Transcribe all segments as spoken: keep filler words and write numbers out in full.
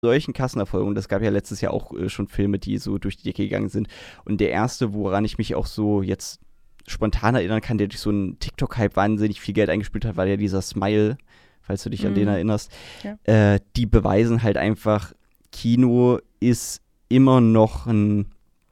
solchen Kassenerfolgen, und es gab ja letztes Jahr auch äh, schon Filme, die so durch die Decke gegangen sind. Und der erste, woran ich mich auch so jetzt spontan erinnern kann, der durch so einen TikTok-Hype wahnsinnig viel Geld eingespielt hat, war ja dieser Smile, falls du dich an Mhm. den erinnerst. Ja. Äh, die beweisen halt einfach, Kino ist immer noch ein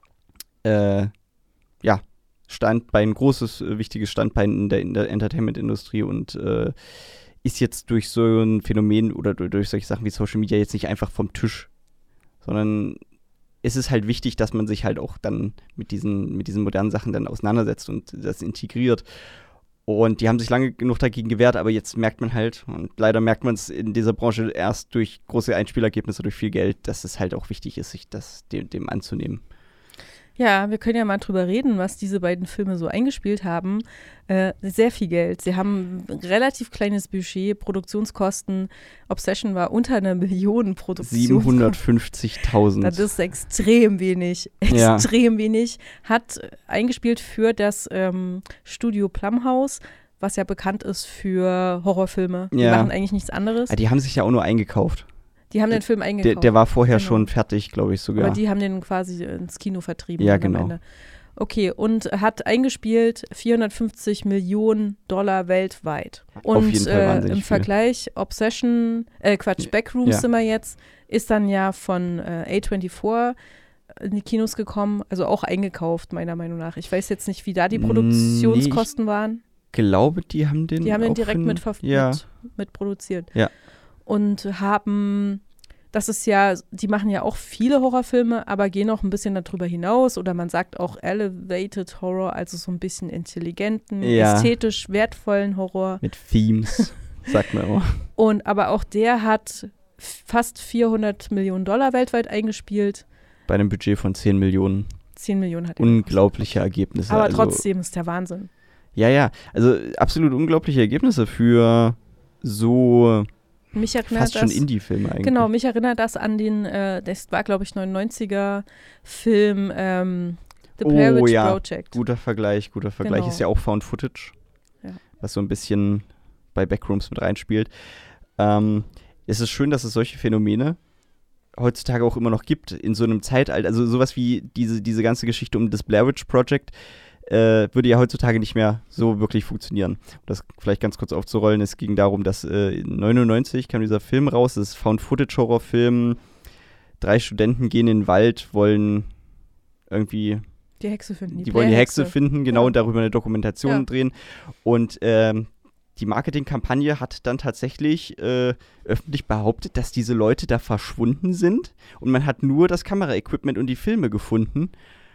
äh, ja, Standbein, großes, äh, wichtiges Standbein in der, in der Entertainment-Industrie und äh, ist jetzt durch so ein Phänomen oder durch, durch solche Sachen wie Social Media jetzt nicht einfach vom Tisch, sondern es ist halt wichtig, dass man sich halt auch dann mit diesen, mit diesen modernen Sachen dann auseinandersetzt und das integriert. Und die haben sich lange genug dagegen gewehrt, aber jetzt merkt man halt, und leider merkt man es in dieser Branche erst durch große Einspielergebnisse, durch viel Geld, dass es halt auch wichtig ist, sich das dem, dem anzunehmen. Ja, wir können ja mal drüber reden, was diese beiden Filme so eingespielt haben. Äh, sehr viel Geld. Sie haben ein relativ kleines Budget, Produktionskosten. Obsession war unter einer Million Produktion. siebenhundertfünfzigtausend. Das ist extrem wenig. Ja. Extrem wenig. Hat eingespielt für das ähm, Studio Blumhouse, was ja bekannt ist für Horrorfilme. Die Ja. machen eigentlich nichts anderes. Ja, die haben sich ja auch nur eingekauft. Die haben den Film Der, eingekauft. der war vorher Genau. schon fertig, glaube ich sogar. Aber die haben den quasi ins Kino vertrieben. Ja, dann am genau. Ende. Okay, und hat eingespielt vierhundertfünfzig Millionen Dollar weltweit. Und Auf jeden Fall äh, wahnsinnig im viel. Vergleich Obsession, äh Quatsch, Backrooms Ja. sind wir jetzt, ist dann ja von äh, A vierundzwanzig in die Kinos gekommen, also auch eingekauft, meiner Meinung nach. Ich weiß jetzt nicht, wie da die Nee, Produktionskosten waren. glaube, die haben den Die haben den auch direkt in- mit, verf- ja. mit, mit produziert. Ja. Und haben, das ist ja, die machen ja auch viele Horrorfilme, aber gehen auch ein bisschen darüber hinaus. Oder man sagt auch Elevated Horror, also so ein bisschen intelligenten, Ja. ästhetisch wertvollen Horror. Mit Themes, sagt man auch. Und aber auch der hat f- fast vierhundert Millionen Dollar weltweit eingespielt. Bei einem Budget von zehn Millionen. zehn Millionen hat er Unglaubliche Ergebnisse. gekostet. Aber also, trotzdem ist der Wahnsinn. Ja, ja. Also absolut unglaubliche Ergebnisse für so Mich erinnert fast schon das, Indie-Filme eigentlich. Genau, mich erinnert das an den, äh, das war glaube ich neunundneunziger Film ähm, The Blair Oh Witch ja, Project. Guter Vergleich, guter Vergleich. Genau. Ist ja auch Found Footage, Ja. was so ein bisschen bei Backrooms mit reinspielt. Ähm, es ist schön, dass es solche Phänomene heutzutage auch immer noch gibt, in so einem Zeitalter. Also sowas wie diese, diese ganze Geschichte um das Blair Witch Project äh, würde ja heutzutage nicht mehr so wirklich funktionieren. Um das vielleicht ganz kurz aufzurollen, es ging darum, dass äh, neunundneunzig kam dieser Film raus, das ist Found-Footage-Horrorfilm. Drei Studenten gehen in den Wald, wollen irgendwie Die Hexe finden. die wollen die Hexe Blair-Hexe. finden, genau, Ja. und darüber eine Dokumentation Ja. drehen. Und ähm, die Marketingkampagne hat dann tatsächlich äh, öffentlich behauptet, dass diese Leute da verschwunden sind. Und man hat nur das Kameraequipment und die Filme gefunden.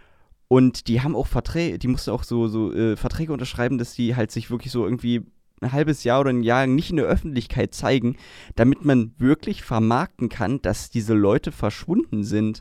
Und die haben auch Verträge, die mussten auch so, so äh, Verträge unterschreiben, dass die halt sich wirklich so irgendwie ein halbes Jahr oder ein Jahr nicht in der Öffentlichkeit zeigen, damit man wirklich vermarkten kann, dass diese Leute verschwunden sind.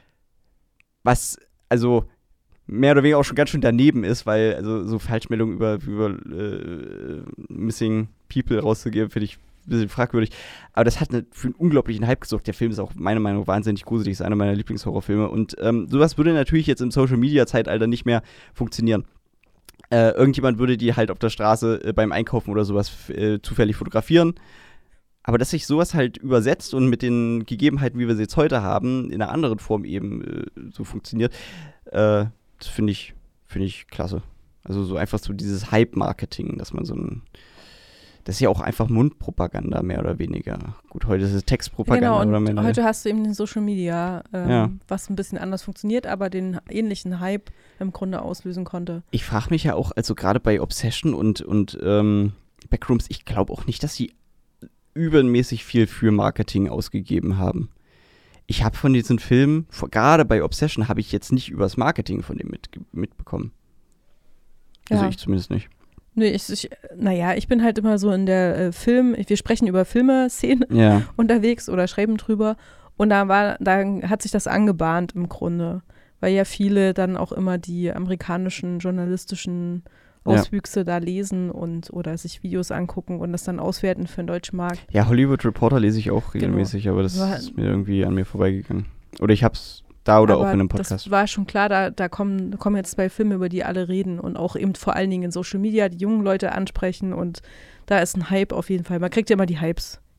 Was, also mehr oder weniger auch schon ganz schön daneben ist, weil also so Falschmeldungen über, über äh, Missing People rauszugeben, finde ich ein bisschen fragwürdig. Aber das hat eine, für einen unglaublichen Hype gesorgt. Der Film ist auch meiner Meinung nach wahnsinnig gruselig, ist einer meiner Lieblingshorrorfilme. Und ähm, sowas würde natürlich jetzt im Social-Media-Zeitalter nicht mehr funktionieren. Äh, irgendjemand würde die halt auf der Straße äh, beim Einkaufen oder sowas f- äh, zufällig fotografieren. Aber dass sich sowas halt übersetzt und mit den Gegebenheiten, wie wir sie jetzt heute haben, in einer anderen Form eben äh, so funktioniert, äh, das finde ich, finde ich klasse. Also so einfach so dieses Hype-Marketing, dass man so ein, das ist ja auch einfach Mundpropaganda, mehr oder weniger. Gut, heute ist es Textpropaganda. Genau, und oder mehr, heute hast du eben den Social Media, ähm, Ja. was ein bisschen anders funktioniert, aber den ähnlichen Hype im Grunde auslösen konnte. Ich frage mich ja auch, also gerade bei Obsession und, und ähm, Backrooms, ich glaube auch nicht, dass sie übermäßig viel für Marketing ausgegeben haben. Ich habe von diesen Filmen, vor- gerade bei Obsession, habe ich jetzt nicht übers Marketing von dem mit, mitbekommen. Also Ja. ich zumindest nicht. Nee, ich, ich, naja, ich bin halt immer so in der äh, Film, wir sprechen über Filmeszene Ja. unterwegs oder schreiben drüber und da war, da hat sich das angebahnt im Grunde, weil ja viele dann auch immer die amerikanischen journalistischen Ja. Auswüchse da lesen und oder sich Videos angucken und das dann auswerten für den deutschen Markt. Ja, Hollywood Reporter lese ich auch Genau. regelmäßig, aber das War- ist mir irgendwie an mir vorbeigegangen. Oder ich hab's da oder Aber auch in einem Podcast. das war schon klar, da, da kommen, da kommen jetzt zwei Filme, über die alle reden und auch eben vor allen Dingen in Social Media die jungen Leute ansprechen und da ist ein Hype auf jeden Fall. Man kriegt ja immer die Hypes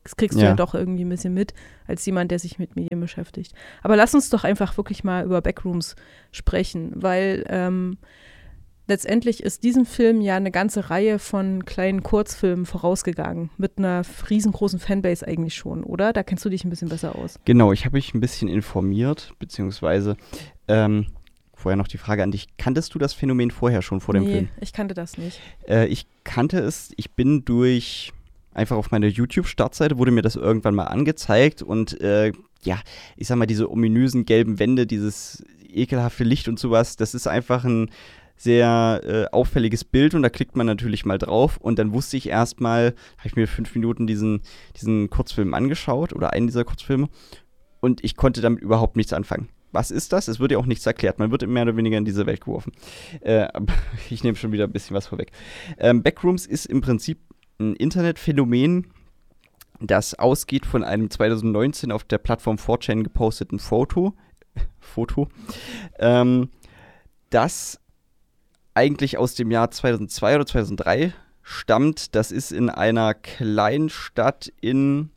Das kriegst du Ja. ja doch irgendwie ein bisschen mit, als jemand, der sich mit Medien beschäftigt. Aber lass uns doch einfach wirklich mal über Backrooms sprechen, weil ähm, letztendlich ist diesem Film ja eine ganze Reihe von kleinen Kurzfilmen vorausgegangen, mit einer riesengroßen Fanbase eigentlich schon, oder? Da kennst du dich ein bisschen besser aus. Genau, ich habe mich ein bisschen informiert, beziehungsweise ähm, vorher noch die Frage an dich. Kanntest du das Phänomen vorher schon vor dem nee, Film? ich kannte das nicht. Äh, ich kannte es, ich bin durch, einfach auf meiner YouTube-Startseite wurde mir das irgendwann mal angezeigt und äh, ja, ich sag mal, diese ominösen gelben Wände, dieses ekelhafte Licht und sowas, das ist einfach ein sehr äh, auffälliges Bild und da klickt man natürlich mal drauf und dann wusste ich erstmal, habe ich mir fünf Minuten diesen, diesen Kurzfilm angeschaut oder einen dieser Kurzfilme und ich konnte damit überhaupt nichts anfangen. Was ist das? Es wird ja auch nichts erklärt. Man wird mehr oder weniger in diese Welt geworfen. Äh, aber ich nehme schon wieder ein bisschen was vorweg. Ähm, Backrooms ist im Prinzip ein Internetphänomen, das ausgeht von einem zwanzig neunzehn auf der Plattform four chan geposteten Foto, Foto, ähm, das eigentlich aus dem Jahr zweitausendzwei oder zweitausenddrei stammt. Das ist in einer kleinen Stadt in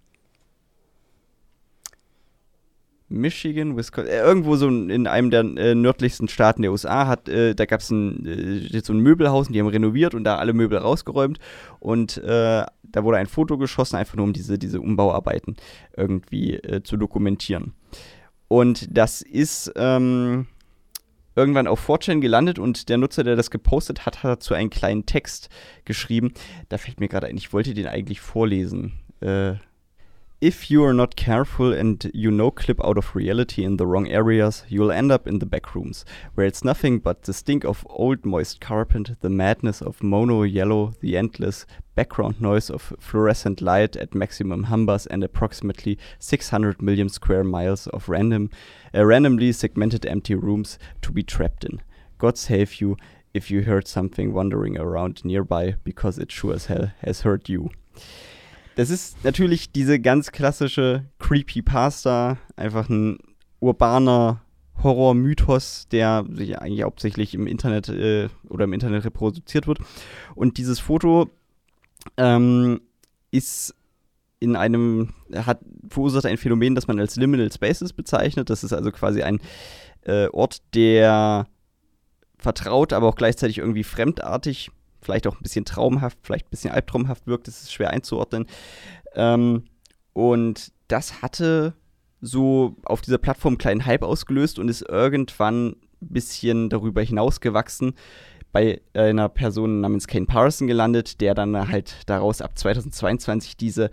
Michigan, Wisconsin, äh, irgendwo so in einem der äh, nördlichsten Staaten der U S A, hat, äh, da gab es ein, äh, so ein Möbelhaus und die haben renoviert und da alle Möbel rausgeräumt und äh, da wurde ein Foto geschossen, einfach nur um diese, diese Umbauarbeiten irgendwie äh, zu dokumentieren. Und das ist ähm, irgendwann auf four chan gelandet und der Nutzer, der das gepostet hat, hat dazu einen kleinen Text geschrieben. Da fällt mir gerade ein, ich wollte den eigentlich vorlesen. Äh, If you are not careful and you no clip out of reality in the wrong areas, you'll end up in the back rooms, where it's nothing but the stink of old moist carpet, the madness of mono yellow, the endless background noise of fluorescent light at maximum numbers, and approximately six hundred million square miles of random, uh, randomly segmented empty rooms to be trapped in. God save you if you heard something wandering around nearby, because it sure as hell has heard you. Das ist natürlich diese ganz klassische Creepypasta, einfach ein urbaner Horror-Mythos, der sich eigentlich hauptsächlich im Internet äh, oder im Internet reproduziert wird. Und dieses Foto ähm, ist in einem, hat verursacht ein Phänomen, das man als Liminal Spaces bezeichnet. Das ist also quasi ein äh, Ort, der vertraut, aber auch gleichzeitig irgendwie fremdartig, vielleicht auch ein bisschen traumhaft, vielleicht ein bisschen albtraumhaft wirkt, das ist schwer einzuordnen. Ähm, und das hatte so auf dieser Plattform einen kleinen Hype ausgelöst und ist irgendwann ein bisschen darüber hinausgewachsen, bei einer Person namens Kane Parson gelandet, der dann halt daraus ab zweitausendzweiundzwanzig diese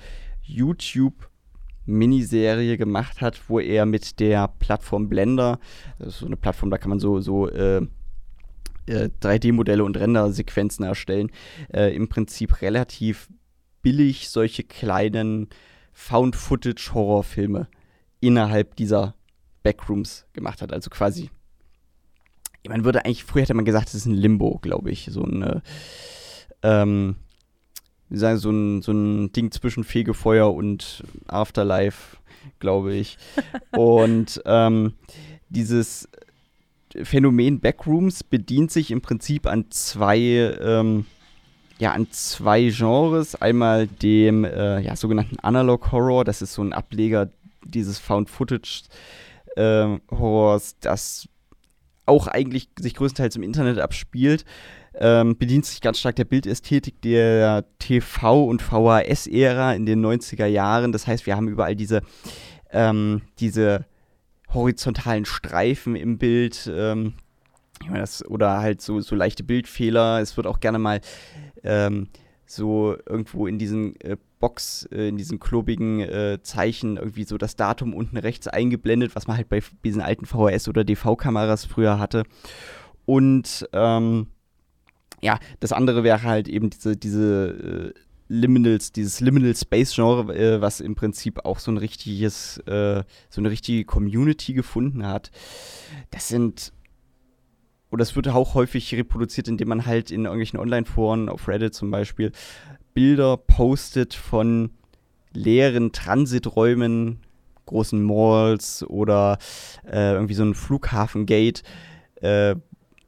YouTube-Miniserie gemacht hat, wo er mit der Plattform Blender, das ist so eine Plattform, da kann man so, so äh, drei D-Modelle und Rendersequenzen erstellen, äh, im Prinzip relativ billig solche kleinen Found-Footage-Horrorfilme innerhalb dieser Backrooms gemacht hat. Also quasi, man würde eigentlich, früher hätte man gesagt, das ist ein Limbo, glaube ich. So ein, ähm, wie sagen, so ein, so ein Ding zwischen Fegefeuer und Afterlife, glaube ich. Und ähm, dieses Phänomen Backrooms bedient sich im Prinzip an zwei, ähm, ja, an zwei Genres. Einmal dem äh, ja, sogenannten Analog Horror, das ist so ein Ableger dieses Found-Footage-Horrors, äh, das auch eigentlich sich größtenteils im Internet abspielt. Ähm, bedient sich ganz stark der Bildästhetik der T V- und V H S-Ära in den neunziger Jahren. Das heißt, wir haben überall diese, ähm, diese horizontalen Streifen im Bild, ähm, ich meine das, oder halt so, so leichte Bildfehler. Es wird auch gerne mal ähm, so irgendwo in diesen äh, Box, äh, in diesen klobigen äh, Zeichen irgendwie so das Datum unten rechts eingeblendet, was man halt bei diesen alten V H S- oder D V-Kameras früher hatte. Und ähm, ja, das andere wäre halt eben diese, diese äh, Liminals, dieses Liminal Space Genre, äh, was im Prinzip auch so ein richtiges, äh, so eine richtige Community gefunden hat. Das sind, oder es wird auch häufig reproduziert, indem man halt in irgendwelchen Online-Foren, auf Reddit zum Beispiel, Bilder postet von leeren Transiträumen, großen Malls oder äh, irgendwie so ein Flughafengate, äh,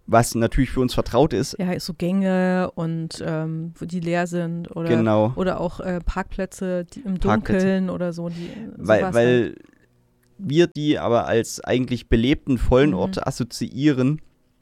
was natürlich für uns vertraut ist. Ja, so Gänge und ähm, wo die leer sind oder, Genau. oder auch äh, Parkplätze die im Parkplätze. Dunkeln oder so. Die, Weil, weil halt. wir die aber als eigentlich belebten, vollen Mhm. Orte assoziieren,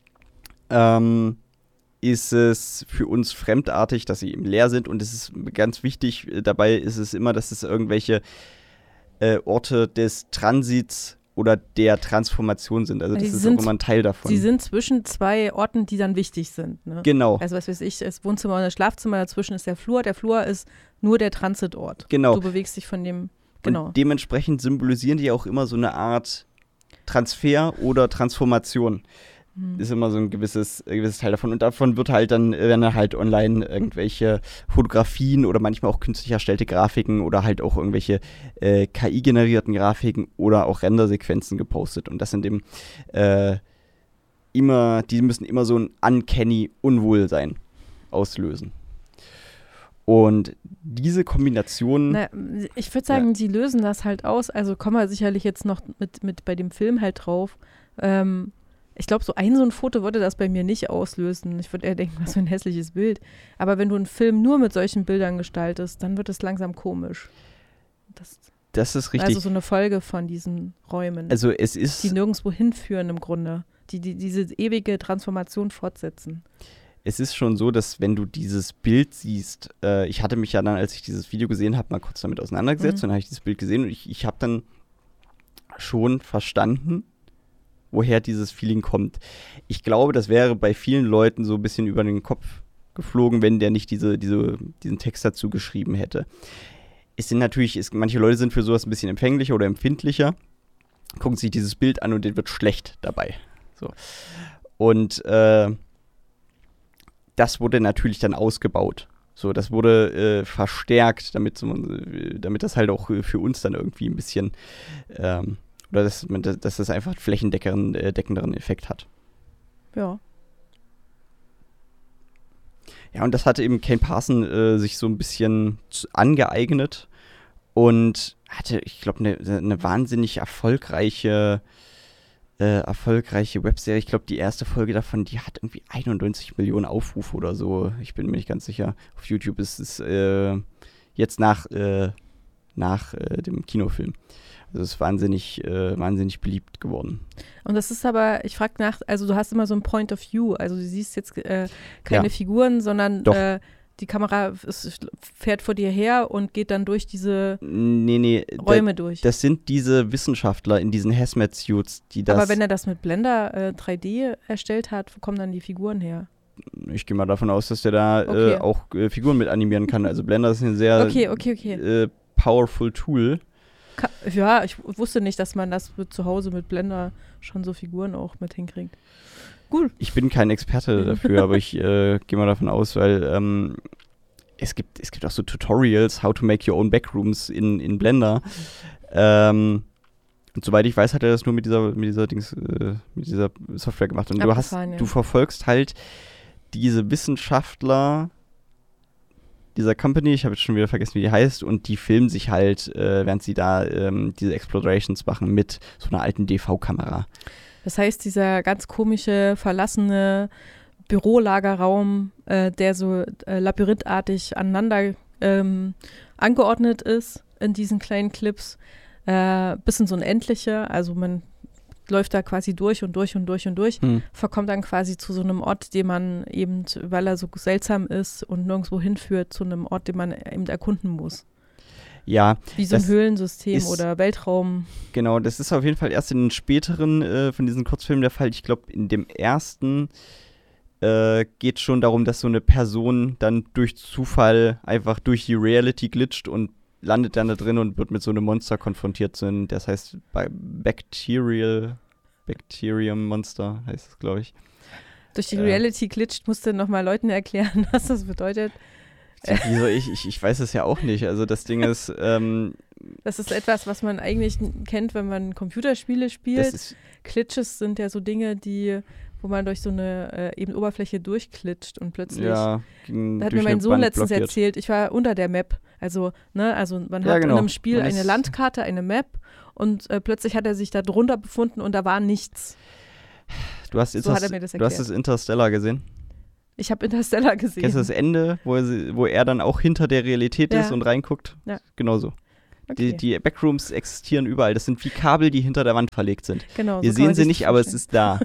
ähm, ist es für uns fremdartig, dass sie eben leer sind. Und es ist ganz wichtig, äh, dabei ist es immer, dass es irgendwelche äh, Orte des Transits oder der Transformation sind. Also Also das sie ist sind- auch immer ein Teil davon. Sie sind zwischen zwei Orten, die dann wichtig sind. Ne? Genau, Also was weiß ich, das Wohnzimmer und das Schlafzimmer, dazwischen ist der Flur. Der Flur ist nur der Transitort. genau. Du bewegst dich von dem, genau. Und dementsprechend symbolisieren die auch immer so eine Art Transfer oder Transformation. Hm. Ist immer so ein gewisses, äh, gewisses Teil davon. Und davon wird halt dann, äh, werden dann halt online irgendwelche Fotografien oder manchmal auch künstlich erstellte Grafiken oder halt auch irgendwelche äh, K I-generierten Grafiken oder auch Rendersequenzen gepostet. Und das sind eben äh, immer, die müssen immer so ein uncanny Unwohlsein auslösen. Und diese Kombination, Na, ich würde sagen, sie lösen das halt aus. Also kommen wir sicherlich jetzt noch mit, mit bei dem Film halt drauf. Ähm, ich glaube, so ein so ein Foto würde das bei mir nicht auslösen. Ich würde eher denken, was für ein hässliches Bild. Aber wenn du einen Film nur mit solchen Bildern gestaltest, dann wird es langsam komisch. Das, das ist richtig. also so eine Folge von diesen Räumen, Also es ist, die nirgendwo hinführen im Grunde. Die, die diese ewige Transformation fortsetzen. es ist schon so, dass wenn du dieses Bild siehst, äh, ich hatte mich ja dann, als ich dieses Video gesehen habe, mal kurz damit auseinandergesetzt Mhm. und dann habe ich dieses Bild gesehen und ich, ich habe dann schon verstanden, woher dieses Feeling kommt. Ich glaube, das wäre bei vielen Leuten so ein bisschen über den Kopf geflogen, wenn der nicht diese, diese, diesen Text dazu geschrieben hätte. Es sind natürlich, es, manche Leute sind für sowas ein bisschen empfänglicher oder empfindlicher, gucken sich dieses Bild an und denen wird schlecht dabei. So. Und äh, das wurde natürlich dann ausgebaut. So, das wurde äh, verstärkt, damit, so, äh, damit das halt auch äh, für uns dann irgendwie ein bisschen ähm, oder dass, dass das einfach einen flächendeckenderen äh, deckenderen Effekt hat. Ja. Ja, und das hatte eben Kane Parson äh, sich so ein bisschen zu, angeeignet und hatte, ich glaube, eine ne wahnsinnig erfolgreiche äh, erfolgreiche Webserie. Ich glaube, die erste Folge davon, die hat irgendwie einundneunzig Millionen Aufrufe oder so. Ich bin mir nicht ganz sicher. Auf YouTube ist es äh, jetzt nach, äh, nach äh, dem Kinofilm. Also es ist wahnsinnig, äh, wahnsinnig beliebt geworden. Und das ist aber, ich frage nach, also du hast immer so ein Point of View, also du siehst jetzt äh, keine Ja. Figuren, sondern Doch. äh, die Kamera ist, fährt vor dir her und geht dann durch diese Nee, nee, Räume da, durch. das sind diese Wissenschaftler in diesen Hazmat-Suits, die das... Aber wenn er das mit Blender äh, drei D erstellt hat, wo kommen dann die Figuren her? ich gehe mal davon aus, dass der da Okay. äh, auch äh, Figuren mit animieren kann. Also Blender ist ein sehr Okay, okay, okay. äh, powerful Tool. Ka ja, ich wusste nicht, dass man das mit, zu Hause mit Blender schon so Figuren auch mit hinkriegt. Gut. Ich bin kein Experte dafür, aber ich äh, gehe mal davon aus, weil ähm, es gibt, es gibt auch so Tutorials, how to make your own backrooms in, in Blender. Ähm, und soweit ich weiß, hat er das nur mit dieser, mit dieser Dings, äh, mit dieser Software gemacht. Und du hast, Abgefahren, ja. du verfolgst halt diese Wissenschaftler dieser Company, ich habe jetzt schon wieder vergessen, wie die heißt, und die filmen sich halt, äh, während sie da ähm, diese Explorations machen mit so einer alten D V-Kamera. Das heißt, dieser ganz komische, verlassene Bürolagerraum, äh, der so äh, labyrinthartig aneinander ähm, angeordnet ist in diesen kleinen Clips, äh, bis ins Unendliche. Also man läuft da quasi durch und durch und durch und durch, Hm. verkommt dann quasi zu so einem Ort, den man eben, weil er so seltsam ist und nirgendwo hinführt, zu einem Ort, den man eben erkunden muss. Ja, Wie so ein Das Höhlensystem ist- oder Weltraum. genau, das ist auf jeden Fall erst in den späteren äh, von diesen Kurzfilmen der Fall. Ich glaube, in dem ersten äh, geht es schon darum, dass so eine Person dann durch Zufall einfach durch die Reality glitscht und landet dann da drin und wird mit so einem Monster konfrontiert. So ein, das heißt Ba- Bacterial, Bacterium Monster heißt es, glaube ich. Durch die Äh. Reality glitscht, musste nochmal Leuten erklären, was das bedeutet. Ja, wieso ich, ich, ich weiß es ja auch nicht. Also das Ding ist, ähm, Das ist etwas, was man eigentlich n- kennt, wenn man Computerspiele spielt. das ist, Glitches sind ja so Dinge, die, wo man durch so eine äh, eben Oberfläche durchklitscht und plötzlich. ja, ging Da hat durch mir mein eine Sohn Wand letztens blockiert. erzählt, ich war unter der Map. Also, ne, also man Ja, hat genau. in einem Spiel Man eine ist- Landkarte, eine Map und äh, plötzlich hat er sich da drunter befunden und da war nichts. Du hast, So Interst- hat er mir das du hast erklärt. das Interstellar gesehen? Ich habe Interstellar gesehen. Kennst du das Ende, wo er, wo er dann auch hinter der Realität Ja. ist und reinguckt? Ja. Genauso. Okay. Die, die Backrooms existieren überall. Das sind wie Kabel, die hinter der Wand verlegt sind. Genau, Wir so kann man sehen sie sich nicht, das aber es vorstellen. ist da.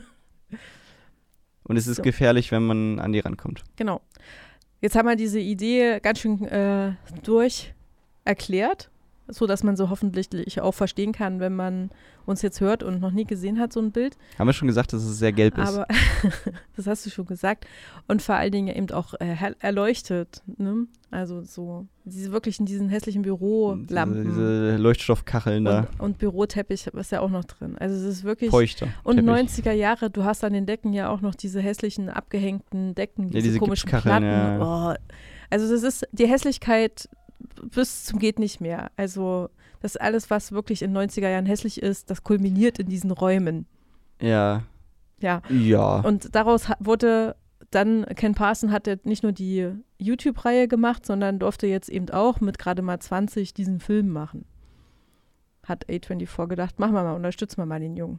Und es ist So. gefährlich, wenn man an die rankommt. Genau. Jetzt haben wir diese Idee ganz schön äh, durch erklärt, so dass man so hoffentlich auch verstehen kann, wenn man uns jetzt hört und noch nie gesehen hat, so ein Bild. Haben wir schon gesagt, dass es sehr gelb ist? Aber das hast du schon gesagt. Und vor allen Dingen eben auch äh, hell- erleuchtet. Ne? Also so, diese wirklich in diesen hässlichen Bürolampen. Diese, diese Leuchtstoffkacheln da. Und, und Büroteppich ist ja auch noch drin. Also es ist wirklich. Feuchter. Und Teppich. neunziger Jahre, du hast an den Decken ja auch noch diese hässlichen, abgehängten Decken, diese, diese komischen Gipskacheln, Platten. ja. Oh. Also das ist die Hässlichkeit bis zum geht nicht mehr. Also das alles, was wirklich in neunziger Jahren hässlich ist, das kulminiert in diesen Räumen. Ja. Ja. Ja. Und daraus ha- wurde dann, Ken Parson hat ja nicht nur die YouTube-Reihe gemacht, sondern durfte jetzt eben auch mit gerade mal zwanzig diesen Film machen. Hat A vierundzwanzig gedacht, machen wir mal, unterstützen wir mal den Jungen.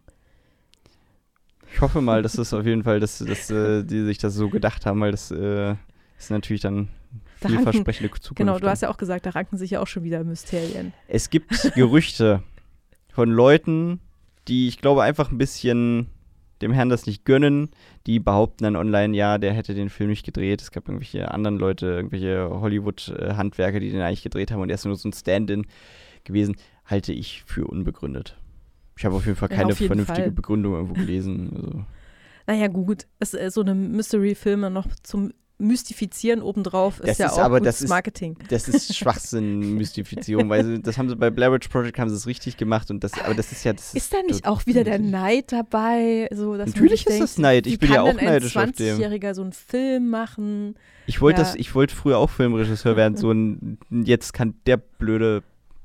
Ich hoffe mal, dass das auf jeden Fall, dass, dass äh, die sich das so gedacht haben, weil das äh, ist natürlich dann Da vielversprechende Zukunft. Genau, du dann. hast ja auch gesagt, da ranken sich ja auch schon wieder Mysterien. Es gibt Gerüchte von Leuten, die, ich glaube, einfach ein bisschen dem Herrn das nicht gönnen, die behaupten dann online, ja, der hätte den Film nicht gedreht. Es gab irgendwelche anderen Leute, irgendwelche Hollywood-Handwerker, die den eigentlich gedreht haben und er ist nur so ein Stand-in gewesen, halte ich für unbegründet. Ich habe auf jeden Fall Ja, keine auf jeden vernünftige Fall. Begründung irgendwo gelesen. Also. Naja, gut, es, äh, so eine Mystery-Filme noch zum Mystifizieren obendrauf ist Das ja ist auch aber- gutes das ist- Marketing. Das ist Schwachsinn, Mystifizierung, weil sie, das haben sie bei Blair Witch Project haben sie es richtig gemacht und das, aber das ist ja, das Ist da nicht tot- auch wieder der Neid dabei? So, dass man Natürlich sich ist denkt, das Neid. Ich wie bin kann ja auch denn neidisch auf ein dem. zwanzigjähriger so einen Film machen? Ich wollte Ja. das, ich wollte früher auch Filmregisseur werden, so ein, jetzt kann der blöde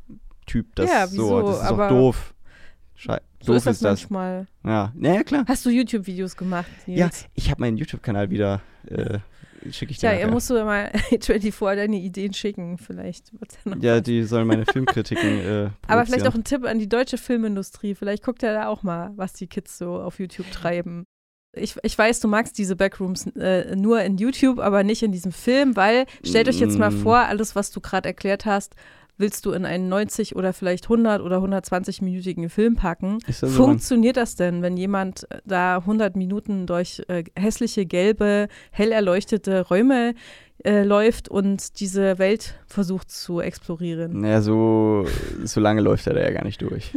Typ das Ja, so, wieso? das ist Aber doch doof. Schei So doof ist das ist das. manchmal. Ja, naja, klar. Hast du YouTube-Videos gemacht, Nils? Ja, ich habe meinen YouTube-Kanal wieder, äh, schicke ich dir Tja, nachher. ihr musst du ja mal A vierundzwanzig deine Ideen schicken, vielleicht wird's ja noch Ja, was. die sollen meine Filmkritiken äh, Aber vielleicht auch produzieren. ein Tipp an die deutsche Filmindustrie. Vielleicht guckt ihr da auch mal, was die Kids so auf YouTube treiben. Ich, ich weiß, du magst diese Backrooms äh, nur in YouTube, aber nicht in diesem Film, weil, stellt euch jetzt mal Mm. vor, alles, was du gerade erklärt hast, willst du in einen neunzig oder vielleicht hundert oder hundertzwanzig-minütigen Film packen. Ist das so? Funktioniert das denn, wenn jemand da hundert Minuten durch äh, hässliche, gelbe, hell erleuchtete Räume äh, läuft und diese Welt versucht zu explorieren? Naja, so, so lange läuft er da ja gar nicht durch.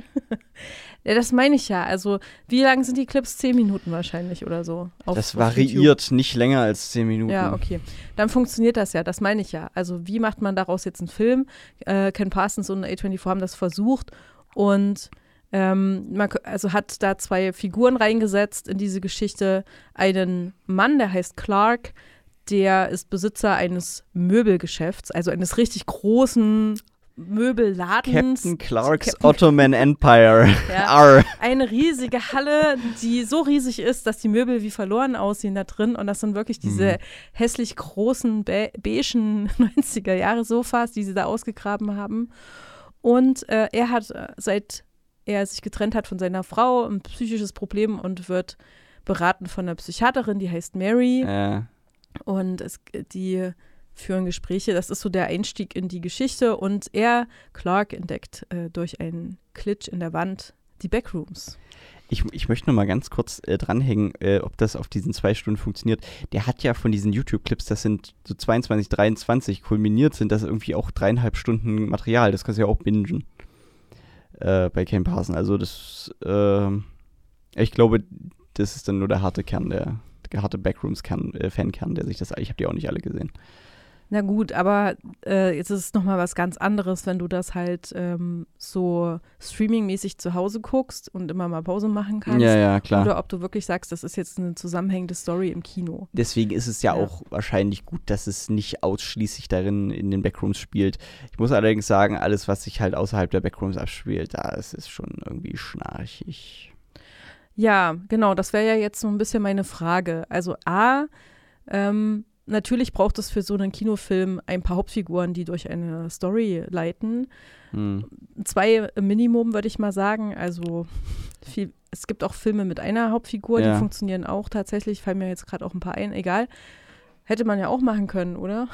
Ja, das meine ich ja. Also, wie lang sind die Clips? Zehn Minuten wahrscheinlich oder so. Auf, Das auf variiert nicht länger als zehn Minuten. YouTube. Ja, okay. Dann funktioniert das ja, das meine ich ja. Also, wie macht man daraus jetzt einen Film? Äh, Ken Parsons und A vierundzwanzig haben das versucht und ähm, man k- also hat da zwei Figuren reingesetzt in diese Geschichte. Einen Mann, der heißt Clark, der ist Besitzer eines Möbelgeschäfts, also eines richtig großen Möbelladens. Captain Clarks Captain- Ottoman Empire. Ja. Arr. Eine riesige Halle, die so riesig ist, dass die Möbel wie verloren aussehen da drin. Und das sind wirklich diese Mhm. hässlich großen, be beigen neunziger-Jahre-Sofas, die sie da ausgegraben haben. Und äh, er hat, äh, seit er sich getrennt hat von seiner Frau, ein psychisches Problem und wird beraten von einer Psychiaterin, die heißt Mary. Äh, Und es, die führen Gespräche. Das ist so der Einstieg in die Geschichte. Und er, Clark, entdeckt äh, durch einen Glitch in der Wand die Backrooms. ich, ich möchte noch mal ganz kurz äh, dranhängen, äh, ob das auf diesen zwei Stunden funktioniert. Der hat ja von diesen YouTube-Clips, das sind so zweiundzwanzig, dreiundzwanzig, kulminiert sind das irgendwie auch dreieinhalb Stunden Material. Das kannst du ja auch bingen äh, bei Ken Parson. Also das, äh, ich glaube, das ist dann nur der harte Kern, der, der harte Backrooms-Kern, äh, Fankern, der sich das, ich habe die auch nicht alle gesehen. Na gut, aber äh, jetzt ist es nochmal was ganz anderes, wenn du das halt ähm, so streamingmäßig zu Hause guckst und immer mal Pause machen kannst. Ja, ja, klar. Oder ob du wirklich sagst, das ist jetzt eine zusammenhängende Story im Kino. Deswegen ist es ja, Ja. auch wahrscheinlich gut, dass es nicht ausschließlich darin in den Backrooms spielt. Ich muss allerdings sagen, alles, was sich halt außerhalb der Backrooms abspielt, da ist es schon irgendwie schnarchig. Ja, genau, das wäre ja jetzt so ein bisschen meine Frage. Also A, ähm, natürlich braucht es für so einen Kinofilm ein paar Hauptfiguren, die durch eine Story leiten. Hm. Zwei im Minimum, würde ich mal sagen. Also viel, es gibt auch Filme mit einer Hauptfigur, Ja. die funktionieren auch tatsächlich. Fallen mir jetzt gerade auch ein paar ein. Egal. Hätte man ja auch machen können, oder?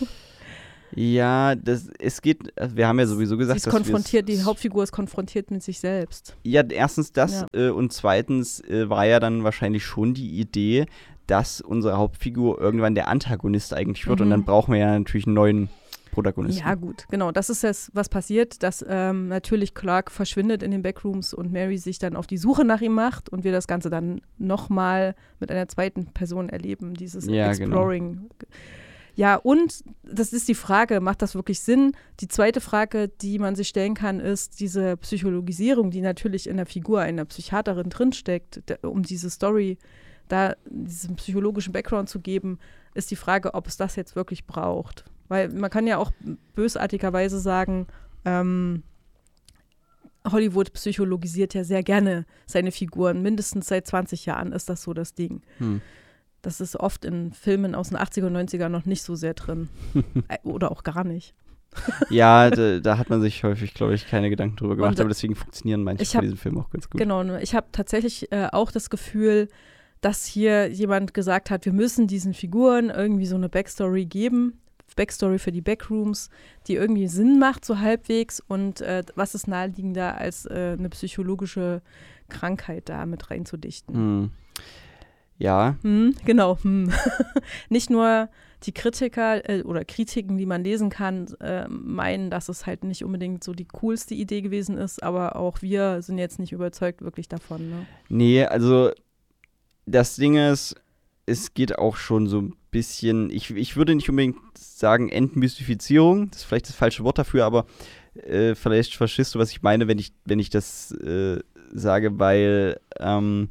Ja, das, es geht, wir haben ja sowieso gesagt, Sie ist dass konfrontiert, wir's- die Hauptfigur ist konfrontiert mit sich selbst. Ja, erstens das Ja. äh, und zweitens äh, war ja dann wahrscheinlich schon die Idee, dass unsere Hauptfigur irgendwann der Antagonist eigentlich wird Mhm. und dann brauchen wir ja natürlich einen neuen Protagonisten. Ja, gut, genau. Das ist jetzt, was passiert, dass ähm, natürlich Clark verschwindet in den Backrooms und Mary sich dann auf die Suche nach ihm macht und wir das Ganze dann nochmal mit einer zweiten Person erleben, dieses Ja, Exploring. Ja, und das ist die Frage, macht das wirklich Sinn? Die zweite Frage, die man sich stellen kann, ist diese Psychologisierung, die natürlich in der Figur einer Psychiaterin drinsteckt, der, um diese Story, da diesen psychologischen Background zu geben, ist die Frage, ob es das jetzt wirklich braucht. Weil man kann ja auch bösartigerweise sagen, ähm, Hollywood psychologisiert ja sehr gerne seine Figuren. Mindestens seit zwanzig Jahren ist das so das Ding. Hm. Das ist oft in Filmen aus den achtziger und neunziger noch nicht so sehr drin. Äh, Oder auch gar nicht. Ja, da, da hat man sich häufig, glaube ich, keine Gedanken drüber gemacht, Und, aber deswegen funktionieren manche ich von hab- diesen Filmen auch ganz gut. Genau, ne, ich habe tatsächlich äh, auch das Gefühl, dass hier jemand gesagt hat, wir müssen diesen Figuren irgendwie so eine Backstory geben. Backstory für die Backrooms, die irgendwie Sinn macht, so halbwegs. Und äh, was ist naheliegender, als äh, eine psychologische Krankheit da mit reinzudichten? Hm. Ja, Hm, genau. Hm. Nicht nur die Kritiker äh, oder Kritiken, die man lesen kann, äh, meinen, dass es halt nicht unbedingt so die coolste Idee gewesen ist, aber auch wir sind jetzt nicht überzeugt wirklich davon. Ne? nee, also das Ding ist, es geht auch schon so ein bisschen, ich, ich würde nicht unbedingt sagen Entmystifizierung, das ist vielleicht das falsche Wort dafür, aber äh, vielleicht verstehst du, was ich meine, wenn ich, wenn ich das äh, sage, weil ähm,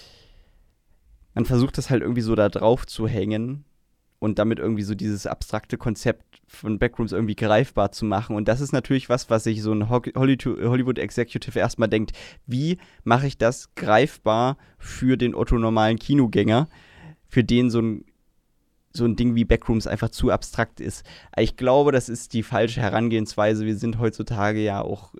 man versucht das halt irgendwie so da drauf zu hängen und damit irgendwie so dieses abstrakte Konzept von Backrooms irgendwie greifbar zu machen. Und das ist natürlich was, was sich so ein Ho- Hollywood-Executive erstmal denkt, wie mache ich das greifbar für den otto-normalen Kinogänger, für den so ein, so ein Ding wie Backrooms einfach zu abstrakt ist. Ich glaube, das ist die falsche Herangehensweise. Wir sind heutzutage ja auch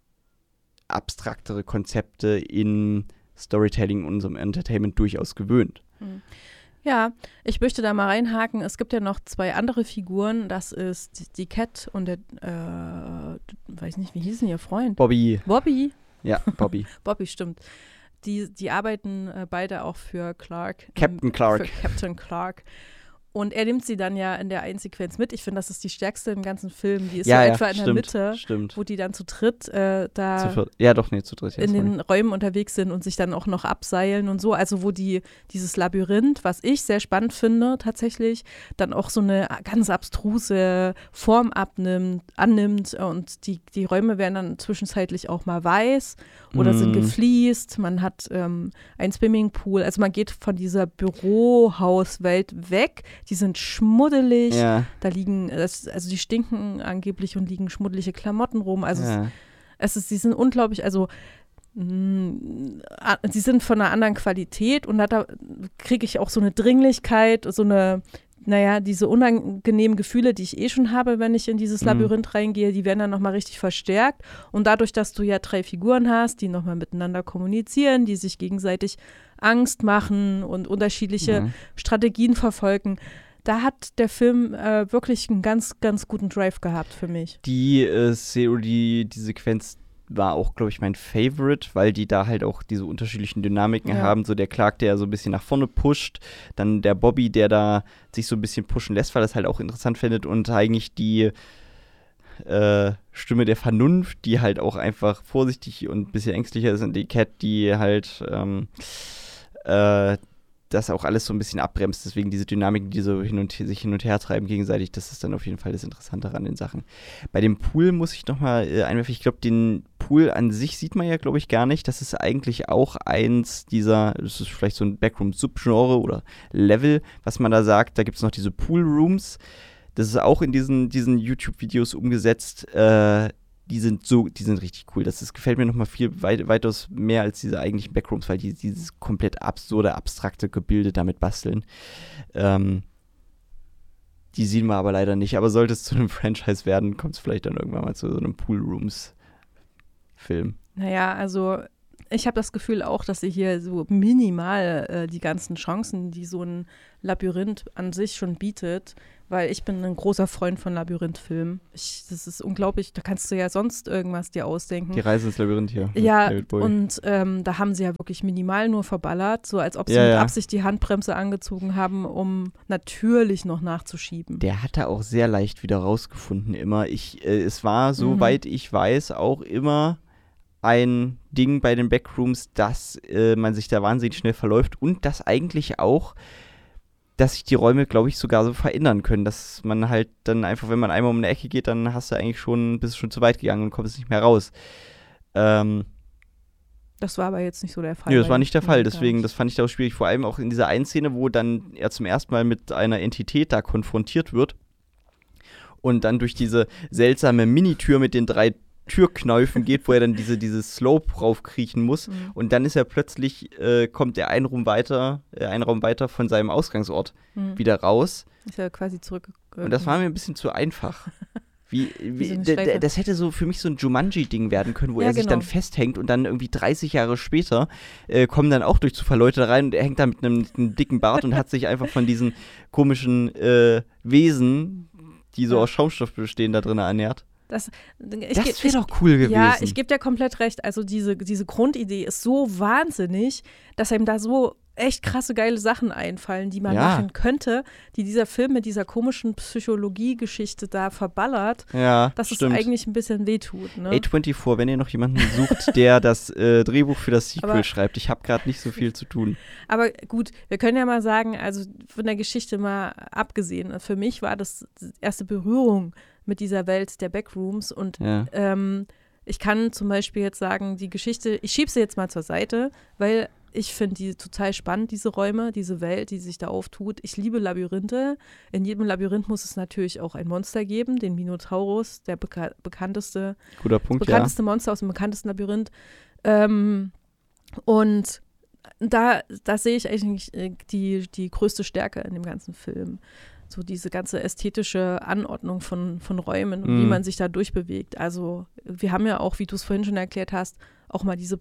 abstraktere Konzepte in Storytelling und unserem Entertainment durchaus gewöhnt. Ja, ich möchte da mal reinhaken. Es gibt ja noch zwei andere Figuren. Das ist die Cat und der, äh, weiß nicht, wie hieß denn ihr Freund? Bobby, Bobby. ja, Bobby. Bobby, stimmt. Die, die arbeiten äh, beide auch für Clark. Captain ähm, Clark. Für Captain Clark. Und er nimmt sie dann ja in der einen Sequenz mit. Ich finde, das ist die stärkste im ganzen Film. Die ist ja, so ja, etwa in stimmt, der Mitte, stimmt. wo die dann zu dritt äh, da Zu viert. Ja, doch, nee, zu dritt. Ja, in sorry. den Räumen unterwegs sind und sich dann auch noch abseilen und so. Also wo die dieses Labyrinth, was ich sehr spannend finde tatsächlich, dann auch so eine ganz abstruse Form abnimmt, annimmt und die, die Räume werden dann zwischenzeitlich auch mal weiß oder sind Mm. gefliest. Man hat ähm, ein Swimmingpool. Also man geht von dieser Bürohauswelt weg. Die sind schmuddelig. Ja, Da liegen, das, also die stinken angeblich und liegen schmuddelige Klamotten rum. Also es ja. es ist, sie sind unglaublich, also mh, a- sie sind von einer anderen Qualität und da kriege ich auch so eine Dringlichkeit, so eine, naja, diese unangenehmen Gefühle, die ich eh schon habe, wenn ich in dieses Mhm. Labyrinth reingehe, die werden dann nochmal richtig verstärkt. Und dadurch, dass du ja drei Figuren hast, die nochmal miteinander kommunizieren, die sich gegenseitig Angst machen und unterschiedliche Mhm. Strategien verfolgen, da hat der Film äh, wirklich einen ganz, ganz guten Drive gehabt für mich. Die äh, Szene, die, die Sequenz war auch, glaube ich, mein Favorite, weil die da halt auch diese unterschiedlichen Dynamiken Ja. haben. So der Clark, der so ein bisschen nach vorne pusht, dann der Bobby, der da sich so ein bisschen pushen lässt, weil er es halt auch interessant findet und eigentlich die äh, Stimme der Vernunft, die halt auch einfach vorsichtig und ein bisschen ängstlicher ist und die Cat, die halt ähm, äh, das auch alles so ein bisschen abbremst. Deswegen diese Dynamiken, die so hin und sich hin und her treiben gegenseitig, das ist dann auf jeden Fall das Interessantere an den Sachen. Bei dem Pool muss ich nochmal äh, einwerfen, ich glaube, den Pool an sich sieht man ja, glaube ich, gar nicht. Das ist eigentlich auch eins dieser, das ist vielleicht so ein Backroom-Subgenre oder Level, was man da sagt. Da gibt es noch diese Pool-Rooms. Das ist auch in diesen, diesen YouTube-Videos umgesetzt. Äh, die sind so, die sind richtig cool. Das ist, gefällt mir nochmal viel weit, weitaus mehr als diese eigentlichen Backrooms, weil die dieses komplett absurde, abstrakte Gebilde damit basteln. Ähm, Die sehen wir aber leider nicht. Aber sollte es zu einem Franchise werden, kommt es vielleicht dann irgendwann mal zu so einem Pool Rooms-Film. Naja, also ich habe das Gefühl auch, dass sie hier so minimal äh, die ganzen Chancen, die so ein Labyrinth an sich schon bietet, weil ich bin ein großer Freund von Labyrinth-Filmen. Ich, das ist unglaublich, da kannst du ja sonst irgendwas dir ausdenken. Die Reise ins Labyrinth hier. Ja, und ähm, da haben sie ja wirklich minimal nur verballert, so als ob sie ja, mit ja. Absicht die Handbremse angezogen haben, um natürlich noch nachzuschieben. Der hat da auch sehr leicht wieder rausgefunden immer. Ich, äh, es war, soweit mhm. ich weiß, auch immer ein Ding bei den Backrooms, dass äh, man sich da wahnsinnig schnell verläuft und dass eigentlich auch, dass sich die Räume, glaube ich, sogar so verändern können, dass man halt dann einfach, wenn man einmal um eine Ecke geht, dann hast du eigentlich schon, bist schon zu weit gegangen und kommst nicht mehr raus. Ähm, das war aber jetzt nicht so der Fall. Nö, das war nicht der Fall, deswegen, das fand ich da auch schwierig, vor allem auch in dieser einen Szene, wo dann er zum ersten Mal mit einer Entität da konfrontiert wird und dann durch diese seltsame Minitür mit den drei Türknäufen geht, wo er dann diese, diese Slope raufkriechen muss mhm. und dann ist er plötzlich, äh, kommt er einen Raum weiter, äh, einen Raum weiter von seinem Ausgangsort mhm. wieder raus. Ist ja quasi zurück. Äh, und das war mir ein bisschen zu einfach. Wie, wie, wie d- d- das hätte so für mich so ein Jumanji-Ding werden können, wo ja, er sich genau. dann festhängt und dann irgendwie dreißig Jahre später äh, kommen dann auch durch Zufall Leute da rein und er hängt da mit einem, einem dicken Bart und hat sich einfach von diesen komischen äh, Wesen, die so ja. aus Schaumstoff bestehen, da drin ernährt. Das, ich, das wäre doch cool gewesen. Ja, ich gebe dir komplett recht. Also diese, diese Grundidee ist so wahnsinnig, dass einem da so echt krasse, geile Sachen einfallen, die man ja. machen könnte, die dieser Film mit dieser komischen Psychologie-Geschichte da verballert, ja, dass stimmt. es eigentlich ein bisschen wehtut. Ne? A vierundzwanzig, wenn ihr noch jemanden sucht, der das äh, Drehbuch für das Sequel aber, schreibt. Ich habe gerade nicht so viel zu tun. Aber gut, wir können ja mal sagen, also von der Geschichte mal abgesehen, für mich war das die erste Berührung mit dieser Welt der Backrooms und ja. ähm, ich kann zum Beispiel jetzt sagen, die Geschichte, ich schiebe sie jetzt mal zur Seite, weil ich finde die total spannend, diese Räume, diese Welt, die sich da auftut. Ich liebe Labyrinthe. In jedem Labyrinth muss es natürlich auch ein Monster geben, den Minotaurus, der beka- bekannteste, Guter Punkt, das bekannteste ja. Monster aus dem bekanntesten Labyrinth. Ähm, und da, da sehe ich eigentlich die, die größte Stärke in dem ganzen Film. So diese ganze ästhetische Anordnung von, von Räumen und mm. wie man sich da durchbewegt. Also wir haben ja auch, wie du es vorhin schon erklärt hast, auch mal diese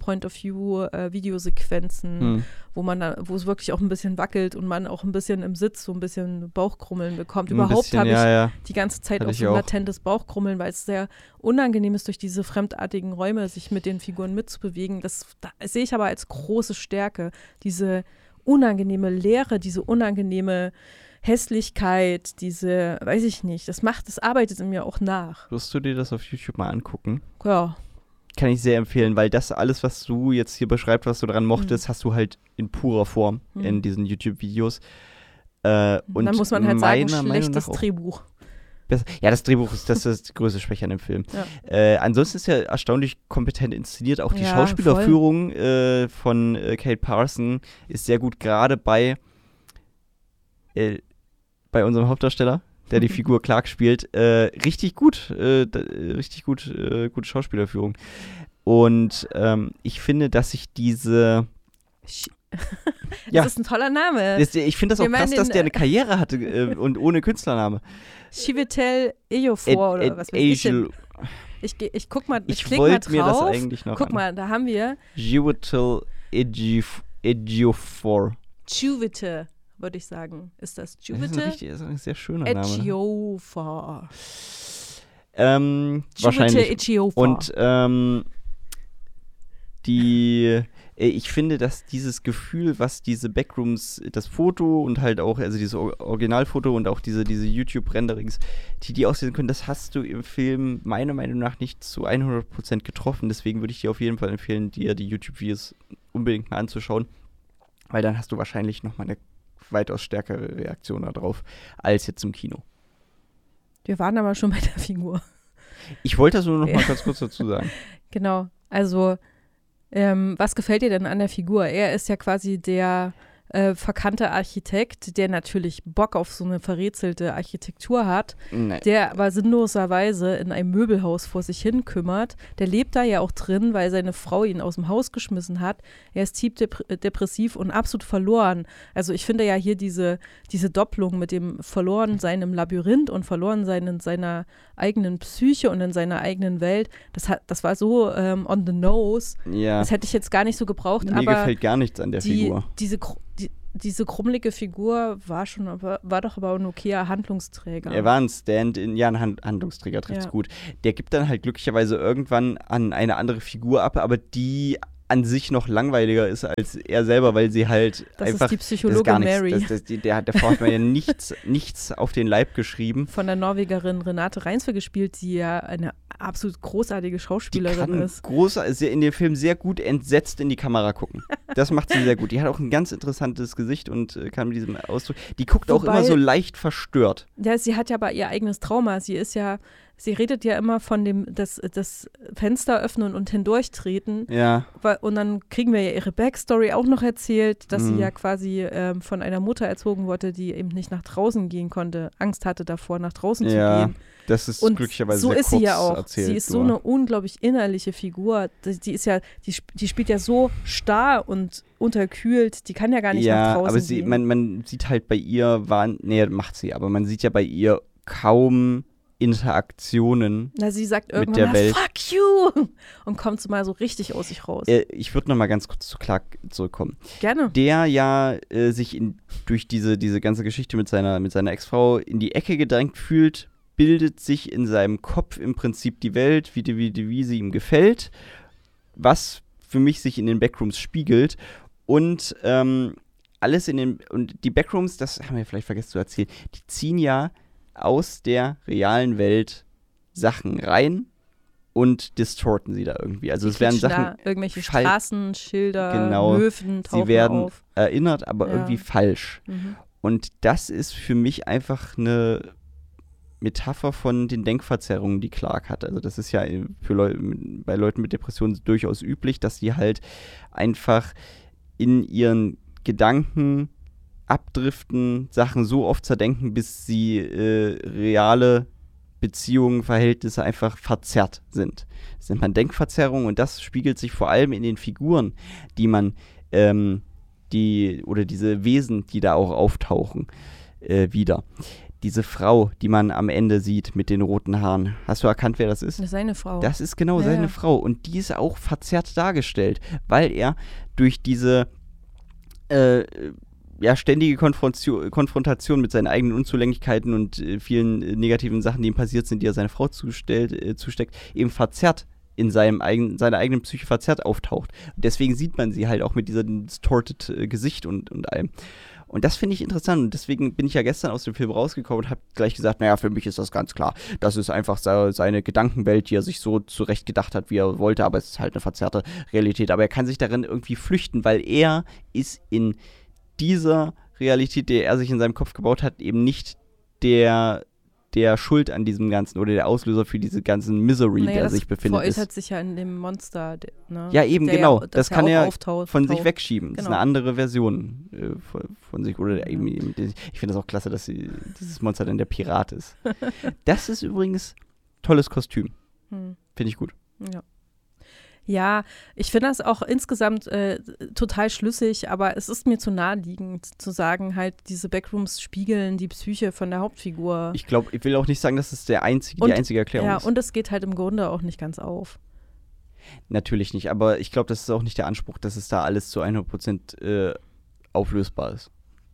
Point-of-View-Videosequenzen, äh, mm. wo man da, wo es wirklich auch ein bisschen wackelt und man auch ein bisschen im Sitz so ein bisschen Bauchkrummeln bekommt. Ein Überhaupt habe ja, ich ja. die ganze Zeit Hatte auch so ein latentes Bauchkrummeln, weil es sehr unangenehm ist, durch diese fremdartigen Räume sich mit den Figuren mitzubewegen. Das, das sehe ich aber als große Stärke. Diese unangenehme Leere, diese unangenehme Hässlichkeit, diese, weiß ich nicht, das macht, das arbeitet in mir auch nach. Wirst du dir das auf YouTube mal angucken? Ja. Kann ich sehr empfehlen, weil das alles, was du jetzt hier beschreibst, was du daran mochtest, mhm. hast du halt in purer Form mhm. in diesen YouTube-Videos. Äh, und dann muss man halt sagen, schlechtes auch, Drehbuch. Das, ja, das Drehbuch ist das, ist die größte Schwäche an dem Film. Ja. Äh, ansonsten ist er erstaunlich kompetent inszeniert. Auch die ja, Schauspielerführung äh, von äh, Kate Parson ist sehr gut, gerade bei äh, bei unserem Hauptdarsteller, der die Figur Clark spielt, äh, richtig gut, äh, da, richtig gut, äh, gute Schauspielerführung. Und ähm, ich finde, dass sich diese das ja, ist ein toller Name. Das, ich finde das Wir auch krass, den, dass der eine Karriere hatte äh, und ohne Künstlername. Chiwetel Ejiofor oder Ed, was weiß ich denn? Ich, ich guck mal, ich, ich klick mal drauf. Mir das eigentlich noch Guck an. mal, da haben wir Chiwetel Ejiofor. Chiwetel, würde ich sagen. Ist das Chiwetel? Das ist ein, richtig, das ist ein sehr schöner Name. Ejiofor. Ähm, wahrscheinlich. Ejiofor. Und ähm, die ich finde, dass dieses Gefühl, was diese Backrooms, das Foto und halt auch, also dieses Originalfoto und auch diese, diese YouTube-Renderings, die die aussehen können, das hast du im Film meiner Meinung nach nicht zu hundert Prozent getroffen. Deswegen würde ich dir auf jeden Fall empfehlen, dir die YouTube-Videos unbedingt mal anzuschauen, weil dann hast du wahrscheinlich nochmal eine weitaus stärkere Reaktion darauf, als jetzt im Kino. Wir waren aber schon bei der Figur. Ich wollte das nur noch ja. mal ganz kurz dazu sagen. Genau, also Ähm, was gefällt dir denn an der Figur? Er ist ja quasi der äh, verkannter Architekt, der natürlich Bock auf so eine verrätselte Architektur hat, Nee. der aber sinnloserweise in einem Möbelhaus vor sich hin kümmert. Der lebt da ja auch drin, weil seine Frau ihn aus dem Haus geschmissen hat. Er ist tief dep- depressiv und absolut verloren. Also ich finde ja hier diese, diese Doppelung mit dem Verlorensein im Labyrinth und Verlorensein in seiner eigenen Psyche und in seiner eigenen Welt, das, hat, das war so ähm, on the nose. Ja. Das hätte ich jetzt gar nicht so gebraucht, Mir aber gefällt gar nichts an der die, Figur. diese, kru- die, diese krummelige Figur war schon, aber war doch aber ein okayer Handlungsträger. Er war ein Stand-in, ja, ein Hand Handlungsträger, trifft's Ja. gut. Der gibt dann halt glücklicherweise irgendwann an eine andere Figur ab, aber die an sich noch langweiliger ist als er selber, weil sie halt Das ist einfach... die das Psychologin ist gar nichts. Mary. Das, das, die, der, der Frau hat man ja nichts, nichts auf den Leib geschrieben. Von der Norwegerin Renate Reinsve gespielt, die ja eine absolut großartige Die Schauspielerin kann ist. groß, sehr, in dem Film sehr gut entsetzt in die Kamera gucken. Das macht sie sehr gut. Die hat auch ein ganz interessantes Gesicht und äh, kann mit diesem Ausdruck... Die guckt auch Wobei- immer so leicht verstört. Ja, sie hat ja aber ihr eigenes Trauma. Sie ist ja, sie redet ja immer von dem, das, das Fenster öffnen und hindurchtreten. Ja. Wa- Und dann kriegen wir ja ihre Backstory auch noch erzählt, dass Mhm. sie ja quasi ähm, von einer Mutter erzogen wurde, die eben nicht nach draußen gehen konnte, Angst hatte davor, nach draußen Ja. zu gehen. Das ist Und glücklicherweise so sehr ist sie ja kurz auch. erzählt Sie ist so nur. eine unglaublich innerliche Figur. Die, die ist ja, die, sp- die spielt ja so starr und unterkühlt. Die kann ja gar nicht nach Ja, draußen aber sie, gehen. man, man sieht halt bei ihr, war, nee, macht sie, aber man sieht ja bei ihr kaum Interaktionen. Na, sie sagt mit irgendwann der mal, Welt. fuck you! Und kommt so mal so richtig aus sich raus. Äh, ich würde noch mal ganz kurz zu Clark zurückkommen. Gerne. Der ja äh, sich in, durch diese, diese ganze Geschichte mit seiner, mit seiner Ex-Frau in die Ecke gedrängt fühlt, bildet sich in seinem Kopf im Prinzip die Welt, wie, die, wie, die, wie sie ihm gefällt, was für mich sich in den Backrooms spiegelt. Und ähm, alles in den, und die Backrooms, das haben wir vielleicht vergessen zu erzählen, die ziehen ja aus der realen Welt Sachen rein und distorten sie da irgendwie. Also Die es werden klitschen Sachen, da, irgendwelche Fall- Straßen, Schilder, Genau. Möwen tauchen sie werden auf. erinnert, aber Ja. irgendwie falsch. Mhm. Und das ist für mich einfach eine Metapher von den Denkverzerrungen, die Clark hat. Also das ist ja für Leu bei Leuten mit Depressionen durchaus üblich, dass sie halt einfach in ihren Gedanken abdriften, Sachen so oft zerdenken, bis sie äh, reale Beziehungen, Verhältnisse einfach verzerrt sind. Das nennt man Denkverzerrung und das spiegelt sich vor allem in den Figuren, die man, ähm, die, oder diese Wesen, die da auch auftauchen, äh, wieder. Diese Frau, die man am Ende sieht mit den roten Haaren. Hast du erkannt, wer das ist? Das ist seine Frau. Das ist genau Ja, seine ja. Frau. Und die ist auch verzerrt dargestellt, weil er durch diese äh, ja, ständige Konfrontation, Konfrontation mit seinen eigenen Unzulänglichkeiten und äh, vielen äh, negativen Sachen, die ihm passiert sind, die er seiner Frau zustellt, äh, zusteckt, eben verzerrt in seinem eigenen, seiner eigenen Psyche verzerrt auftaucht. Und deswegen sieht man sie halt auch mit diesem distorted äh, Gesicht und, und allem. Und das finde ich interessant und deswegen bin ich ja gestern aus dem Film rausgekommen und habe gleich gesagt, naja, für mich ist das ganz klar. Das ist einfach se- seine Gedankenwelt, die er sich so zurecht gedacht hat, wie er wollte, aber es ist halt eine verzerrte Realität. Aber er kann sich darin irgendwie flüchten, weil er ist in dieser Realität, die er sich in seinem Kopf gebaut hat, eben nicht der, der Schuld an diesem Ganzen oder der Auslöser für diese ganzen Misery, naja, der das sich befindet. veräußert Ist. sich ja in dem Monster. der- Ne? Ja, eben, der genau. Ja, Das ja kann auch er auftaucht- von sich taucht. wegschieben. Das ist Genau. eine andere Version äh, von, von sich. Oder Ja. eben, eben, ich finde das auch klasse, dass sie, dieses Monster dann der Pirat ist. Das ist übrigens tolles Kostüm. Hm. Finde ich gut. Ja. Ja, ich finde das auch insgesamt äh, total schlüssig, aber es ist mir zu naheliegend zu sagen, halt, diese Backrooms spiegeln die Psyche von der Hauptfigur. Ich glaube, ich will auch nicht sagen, dass es der einzige, Und- die einzige Erklärung Ja, ist. und es geht halt im Grunde auch nicht ganz auf. Natürlich nicht, aber ich glaube, das ist auch nicht der Anspruch, dass es da alles zu hundert Prozent äh, auflösbar ist.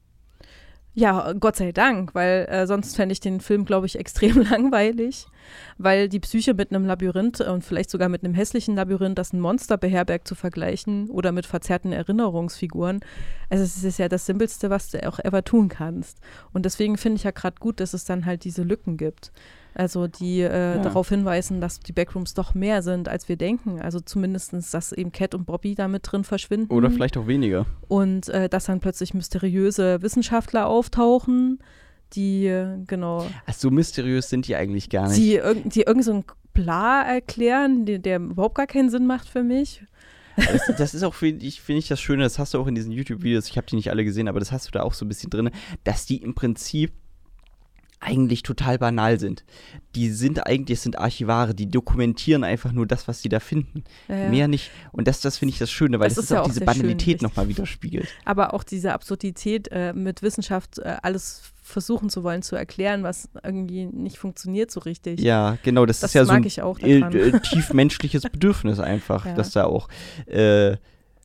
Ja, Gott sei Dank, weil äh, sonst fände ich den Film, glaube ich, extrem langweilig, weil die Psyche mit einem Labyrinth und vielleicht sogar mit einem hässlichen Labyrinth, das ein Monster beherbergt, zu vergleichen oder mit verzerrten Erinnerungsfiguren, also es ist ja das Simpelste, was du auch ever tun kannst. Und deswegen finde ich ja gerade gut, dass es dann halt diese Lücken gibt. Also die äh, Ja. darauf hinweisen, dass die Backrooms doch mehr sind, als wir denken. Also zumindestens, dass eben Cat und Bobby da mit drin verschwinden. Oder vielleicht auch weniger. Und äh, dass dann plötzlich mysteriöse Wissenschaftler auftauchen, die, äh, genau, Ach, so mysteriös sind die eigentlich gar nicht. die, irg die irgend so ein Bla erklären, die, der überhaupt gar keinen Sinn macht für mich. Das, das ist auch, finde ich, find ich das Schöne, das hast du auch in diesen YouTube-Videos, ich habe die nicht alle gesehen, aber das hast du da auch so ein bisschen drin, dass die im Prinzip eigentlich total banal sind. Die sind eigentlich, es sind Archivare, die dokumentieren einfach nur das, was sie da finden. Ja, ja. Mehr nicht. Und das, das finde ich das Schöne, weil das, das ist, ist ja auch diese Banalität nochmal widerspiegelt. Aber auch diese Absurdität, äh, mit Wissenschaft äh, alles versuchen zu wollen, zu erklären, was irgendwie nicht funktioniert so richtig. Ja, genau, das, das ist ja mag so ich auch ein äh, tiefmenschliches Bedürfnis einfach, ja. dass da auch, äh,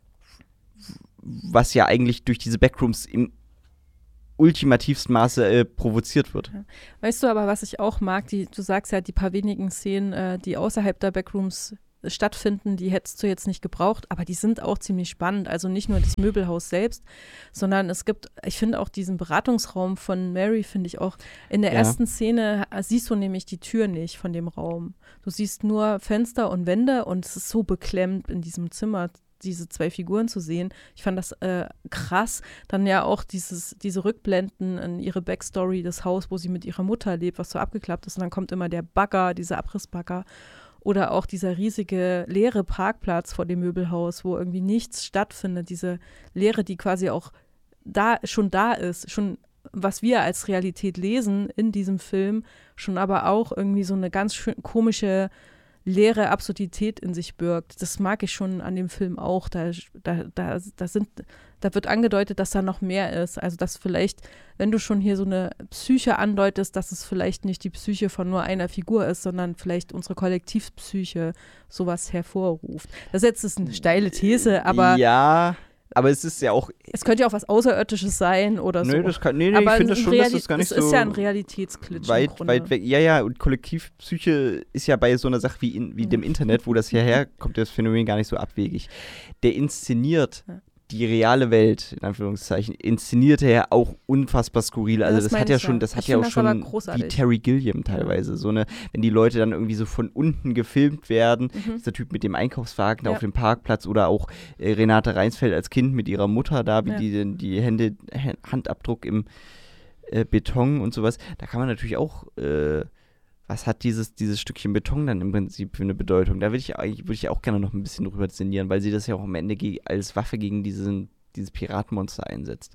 was ja eigentlich durch diese Backrooms im ultimativsten Maße äh, provoziert wird. Weißt du aber, was ich auch mag, die, du sagst ja, die paar wenigen Szenen, äh, die außerhalb der Backrooms stattfinden, die hättest du jetzt nicht gebraucht, aber die sind auch ziemlich spannend. Also nicht nur das Möbelhaus selbst, sondern es gibt, ich finde auch diesen Beratungsraum von Mary, finde ich auch, in der ja. ersten Szene siehst du nämlich die Tür nicht von dem Raum. Du siehst nur Fenster und Wände und es ist so beklemmt in diesem Zimmer, diese zwei Figuren zu sehen. Ich fand das äh, krass. Dann ja auch dieses, diese Rückblenden in ihre Backstory, das Haus, wo sie mit ihrer Mutter lebt, was so abgeklappt ist. Und dann kommt immer der Bagger, dieser Abrissbagger. Oder auch dieser riesige leere Parkplatz vor dem Möbelhaus, wo irgendwie nichts stattfindet. Diese Leere, die quasi auch da schon da ist, schon was wir als Realität lesen in diesem Film, schon aber auch irgendwie so eine ganz schön komische leere Absurdität in sich birgt. Das mag ich schon an dem Film auch. Da, da, da, da, sind, da wird angedeutet, dass da noch mehr ist. Also dass vielleicht, wenn du schon hier so eine Psyche andeutest, dass es vielleicht nicht die Psyche von nur einer Figur ist, sondern vielleicht unsere Kollektivpsyche sowas hervorruft. Das ist jetzt eine steile These, aber ja. Aber es ist ja auch. Es könnte ja auch was Außerirdisches sein oder nö, so. Das kann, nee, nee, aber ich finde das schon, dass das gar nicht so. Es ist ja ein Realitätsglitch weit, im Grunde. weit weg. Ja, ja, und Kollektivpsyche ist ja bei so einer Sache wie, in, wie dem Internet, wo das hierher kommt, das Phänomen gar nicht so abwegig. Der inszeniert ja. die reale Welt, in Anführungszeichen, inszeniert er ja auch unfassbar skurril. Also das, das hat ja schon, das hat ja auch schon wie Terry Gilliam teilweise. Ja. So eine, wenn die Leute dann irgendwie so von unten gefilmt werden, mhm. dieser Typ mit dem Einkaufswagen ja. auf dem Parkplatz oder auch äh, Renate Reinsfeld als Kind mit ihrer Mutter da, wie ja. die die Hände, Handabdruck im äh, Beton und sowas. Da kann man natürlich auch äh, was hat dieses, dieses Stückchen Beton dann im Prinzip für eine Bedeutung? Da würde ich, würd ich auch gerne noch ein bisschen drüber sinnieren, weil sie das ja auch am Ende ge- als Waffe gegen diesen, dieses Piratenmonster einsetzt.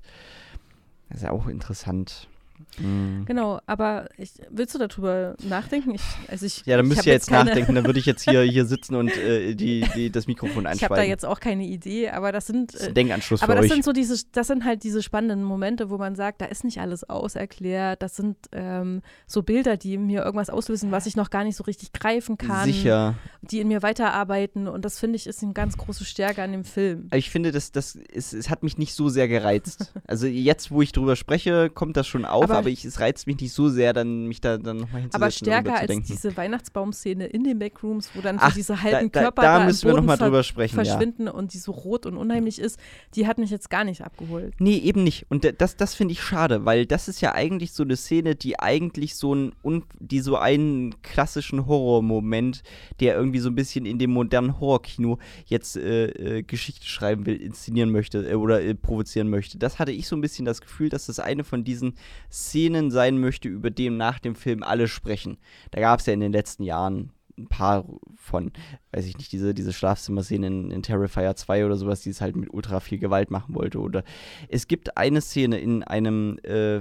Das ist ja auch interessant. Mhm. Genau, aber ich, willst du darüber nachdenken? Ich, also ich, ja, dann müsst ihr jetzt keine nachdenken, dann würde ich jetzt hier, hier sitzen und äh, die, die, das Mikrofon einschalten. Ich habe da jetzt auch keine Idee, aber das sind das ist ein Denkanschluss für aber das euch. sind so diese, das sind halt diese spannenden Momente, wo man sagt, da ist nicht alles auserklärt, das sind ähm, so Bilder, die in mir irgendwas auslösen, was ich noch gar nicht so richtig greifen kann. Sicher. Die in mir weiterarbeiten und das finde ich ist eine ganz große Stärke an dem Film. Ich finde, das, das ist, es hat mich nicht so sehr gereizt. Also jetzt, wo ich drüber spreche, kommt das schon auf, aber, aber ich, es reizt mich nicht so sehr, dann mich da dann nochmal hinzusetzen. Aber stärker als denken. diese Weihnachtsbaumszene in den Backrooms, wo dann Ach, so diese halben da, da, Körper da, da müssen im wir Boden noch mal drüber ver- sprechen, verschwinden ja. und die so rot und unheimlich ist, die hat mich jetzt gar nicht abgeholt. Nee, eben nicht. Und das, das finde ich schade, weil das ist ja eigentlich so eine Szene, die eigentlich so einen, die so einen klassischen Horrormoment, der irgendwie so ein bisschen in dem modernen Horrorkino jetzt äh, äh, Geschichte schreiben will, inszenieren möchte äh, oder äh, provozieren möchte. Das hatte ich so ein bisschen das Gefühl, dass das eine von diesen Szenen sein möchte, über dem nach dem Film alle sprechen. Da gab es ja in den letzten Jahren ein paar von, weiß ich nicht, diese, diese Schlafzimmer-Szene in, in Terrifier zwei oder sowas, die es halt mit ultra viel Gewalt machen wollte. Oder es gibt eine Szene in einem äh,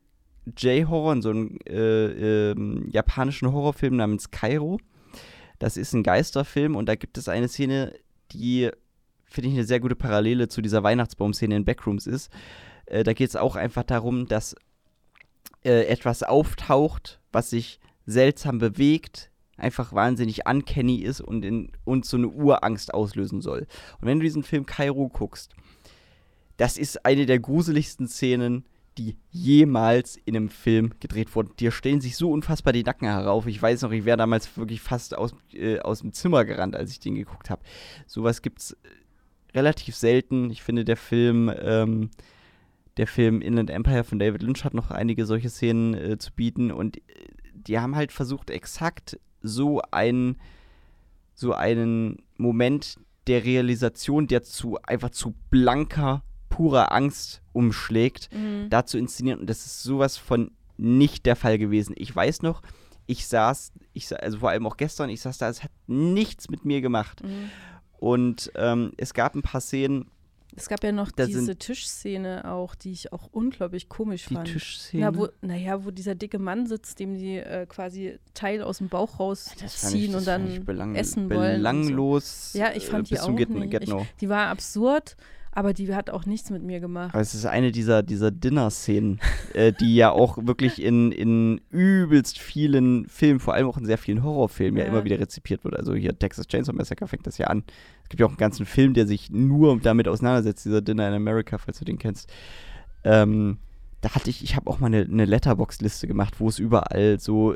J-Horror, in so einem äh, äh, japanischen Horrorfilm namens Kairo. Das ist ein Geisterfilm und da gibt es eine Szene, die, finde ich, eine sehr gute Parallele zu dieser Weihnachtsbaum-Szene in Backrooms ist. Äh, da geht es auch einfach darum, dass äh, etwas auftaucht, was sich seltsam bewegt, einfach wahnsinnig uncanny ist und in uns so eine Urangst auslösen soll. Und wenn du diesen Film Kairo guckst, das ist eine der gruseligsten Szenen, die jemals in einem Film gedreht wurden. Dir stellen sich so unfassbar die Nacken herauf. Ich weiß noch, ich wäre damals wirklich fast aus, äh, aus dem Zimmer gerannt, als ich den geguckt habe. Sowas gibt's relativ selten. Ich finde, der Film, ähm, der Film Inland Empire von David Lynch hat noch einige solche Szenen äh, zu bieten und äh, die haben halt versucht, exakt so einen, so einen Moment der Realisation, der zu einfach zu blanker, purer Angst umschlägt, mhm. da zu inszenieren. Und das ist sowas von nicht der Fall gewesen. Ich weiß noch, ich saß, ich, also vor allem auch gestern, ich saß da, es hat nichts mit mir gemacht. Mhm. Und ähm, es gab ein paar Szenen. Es gab ja noch da diese sind Tischszene auch, die ich auch unglaublich komisch die fand. Tischszene. Na, wo, naja, wo dieser dicke Mann sitzt, dem die äh, quasi Teil aus dem Bauch das fand ich, rausziehen das und fand ich dann belang, essen wollen. belanglos. Ja, ich fand äh, die bis zum auch Get, nicht. Get Ich, no. die war absurd, aber die hat auch nichts mit mir gemacht. Aber es ist eine dieser, dieser Dinner-Szenen, äh, die ja auch wirklich in, in übelst vielen Filmen, vor allem auch in sehr vielen Horrorfilmen, ja, Ja. immer wieder rezipiert wird. Also hier Texas Chainsaw Massacre fängt das ja an. Es gibt ja auch einen ganzen Film, der sich nur damit auseinandersetzt, dieser Dinner in America, falls du den kennst. Ähm, da hatte ich, ich habe auch mal eine, eine Letterbox-Liste gemacht, wo es überall so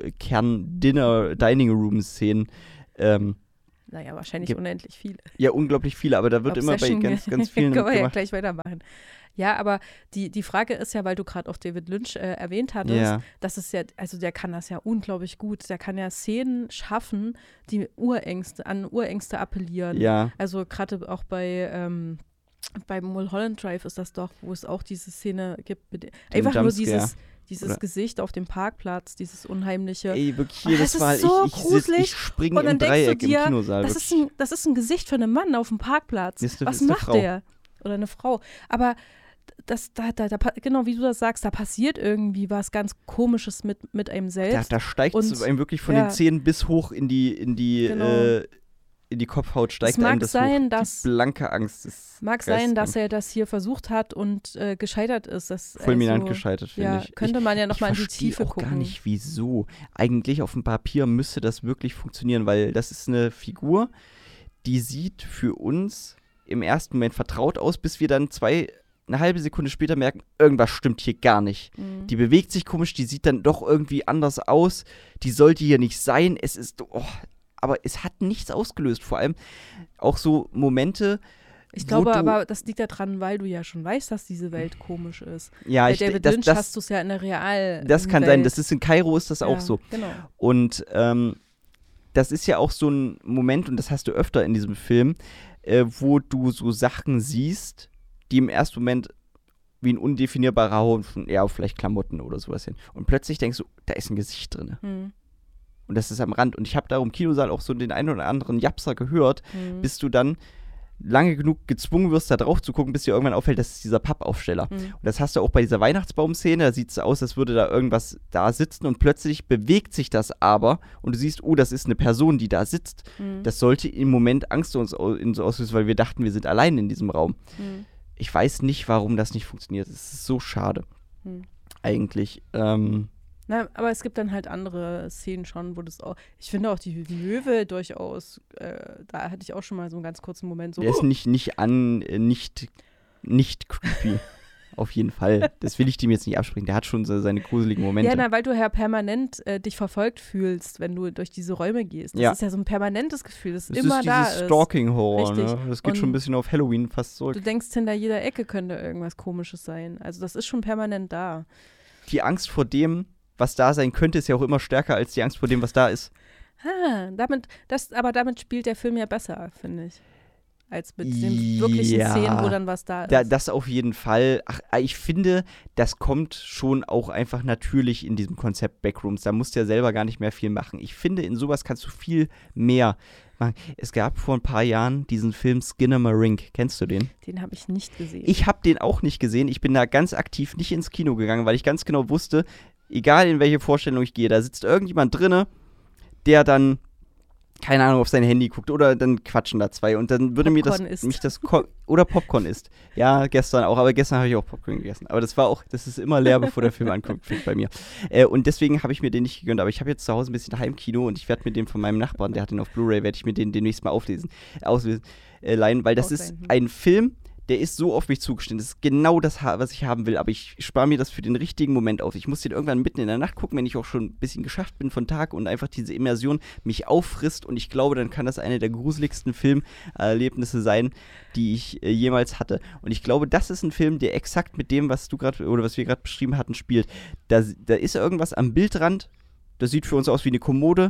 Kern-Dinner-Dining-Room-Szenen ähm, Naja, wahrscheinlich Gibt- unendlich viele. ja, unglaublich viele, aber da wird immer bei Obsession, ganz, ganz vielen können wir ja gemacht. gleich weitermachen. Ja, aber die, die Frage ist ja, weil du gerade auch David Lynch äh, erwähnt hattest, Ja. das ist ja, also der kann das ja unglaublich gut. Der kann ja Szenen schaffen, die Urängste, an Urängste appellieren. Ja, Also gerade auch bei, ähm, bei Mulholland Drive ist das doch, wo es auch diese Szene gibt. Mit, einfach nur Jumpscare. dieses, dieses Oder- Gesicht auf dem Parkplatz, dieses unheimliche. ey, wirklich Oh, jedes das ist Mal, so ich, ich, sitz, gruselig. ich springe Und dann im denkst du Dreieck dir, im Kinosaal. Das ist, ein, das ist ein Gesicht für einen Mann auf dem Parkplatz. Ist eine- Was ist eine macht Frau. der? Oder eine Frau. Aber das, da, da, da, pa- genau wie du das sagst, da passiert irgendwie was ganz Komisches mit, mit einem Da, selbst. da steigt Und- es einem wirklich von ja. den Zähnen bis hoch in die, in die, Genau. äh, in die Kopfhaut steigt mag einem das sein, hoch. dass- Die blanke Angst ist Mag sein, dass geisteskrank. er das hier versucht hat und äh, gescheitert ist. Das, fulminant also, gescheitert, finde Ja, ich. könnte man ja ich nochmal in die verstehe Tiefe auch gucken. gar nicht, wieso. Eigentlich auf dem Papier müsste das wirklich funktionieren, weil das ist eine Figur, die sieht für uns im ersten Moment vertraut aus, bis wir dann zwei, eine halbe Sekunde später merken, irgendwas stimmt hier gar nicht. Mhm. Die bewegt sich komisch, die sieht dann doch irgendwie anders aus. Die sollte hier nicht sein. Es ist, oh, aber es hat nichts ausgelöst. Vor allem auch so Momente, Ich wo glaube du, aber, das liegt daran, weil du ja schon weißt, dass diese Welt komisch ist. ja, Bei ich, David das, Lynch das, hast du es ja in der real das kann Welt. sein. Das ist in Kairo ist das auch Ja, so. Genau. Und ähm, das ist ja auch so ein Moment, und das hast du öfter in diesem Film, äh, wo du so Sachen siehst, die im ersten Moment wie ein undefinierbarer Haufen von, ja, vielleicht Klamotten oder sowas hin. Und plötzlich denkst du, da ist ein Gesicht drin. Hm. Und das ist am Rand. Und ich habe da im Kinosaal auch so den einen oder anderen Japser gehört, Hm. bis du dann lange genug gezwungen wirst, da drauf zu gucken, bis dir irgendwann auffällt, das ist dieser Pappaufsteller. Hm. Und das hast du auch bei dieser Weihnachtsbaum-Szene, da sieht es aus, als würde da irgendwas da sitzen und plötzlich bewegt sich das aber und du siehst, oh, das ist eine Person, die da sitzt. Hm. Das sollte im Moment Angst uns, au- in uns auslösen, weil wir dachten, wir sind allein in diesem Raum. Hm. Ich weiß nicht, warum das nicht funktioniert. Es ist so schade, Hm. eigentlich. Ähm, Na, aber es gibt dann halt andere Szenen schon, wo das auch, ich finde auch die Löwe durchaus, äh, da hatte ich auch schon mal so einen ganz kurzen Moment so, der ist nicht, nicht an, äh, nicht, nicht creepy. Auf jeden Fall. Das will ich dem jetzt nicht absprechen. Der hat schon so seine gruseligen Momente. ja, na, weil du ja permanent äh, dich verfolgt fühlst, wenn du durch diese Räume gehst. Das Ja. ist ja so ein permanentes Gefühl, das, das immer ist da dieses ist. Stalking-Horror. Richtig. Ne? Das geht schon ein Und bisschen auf Halloween fast zurück. Du denkst, hinter jeder Ecke könnte irgendwas Komisches sein. Also das ist schon permanent da. Die Angst vor dem, was da sein könnte, ist ja auch immer stärker als die Angst vor dem, was da ist. Ah, damit, das, aber damit spielt der Film ja besser, finde ich. Als mit den wirklichen Ja. Szenen, wo dann was da ist. Da, das auf jeden Fall. Ach, ich finde, das kommt schon auch einfach natürlich in diesem Konzept Backrooms. Da musst du ja selber gar nicht mehr viel machen. Ich finde, in sowas kannst du viel mehr machen. Es gab vor ein paar Jahren diesen Film Skinamarink. Kennst du den? Den habe ich nicht gesehen. Ich habe den auch nicht gesehen. Ich bin da ganz aktiv nicht ins Kino gegangen, weil ich ganz genau wusste, egal in welche Vorstellung ich gehe, da sitzt irgendjemand drinne, der dann, keine Ahnung, auf sein Handy guckt oder dann quatschen da zwei und dann würde mir das, Popcorn isst. mich das, ko- oder Popcorn isst. Ja, gestern auch, aber gestern habe ich auch Popcorn gegessen. Aber das war auch, das ist immer leer, bevor der Film anguckt, fängt bei mir. Äh, und deswegen habe ich mir den nicht gegönnt, aber ich habe jetzt zu Hause ein bisschen Heimkino und ich werde mir den von meinem Nachbarn, der hat den auf Blu-ray, werde ich mir den demnächst mal auflesen, auslesen, äh, leihen, weil das Ausleihen, ist hm. ein Film, der ist so auf mich zugeschnitten. Das ist genau das, ha- was ich haben will, aber ich spare mir das für den richtigen Moment auf. Ich muss den irgendwann mitten in der Nacht gucken, wenn ich auch schon ein bisschen geschafft bin von Tag und einfach diese Immersion mich auffrisst und ich glaube, dann kann das eine der gruseligsten Filmerlebnisse sein, die ich äh, jemals hatte. Und ich glaube, das ist ein Film, der exakt mit dem, was du gerade oder was wir gerade beschrieben hatten, spielt. Da, da ist irgendwas am Bildrand, das sieht für uns aus wie eine Kommode,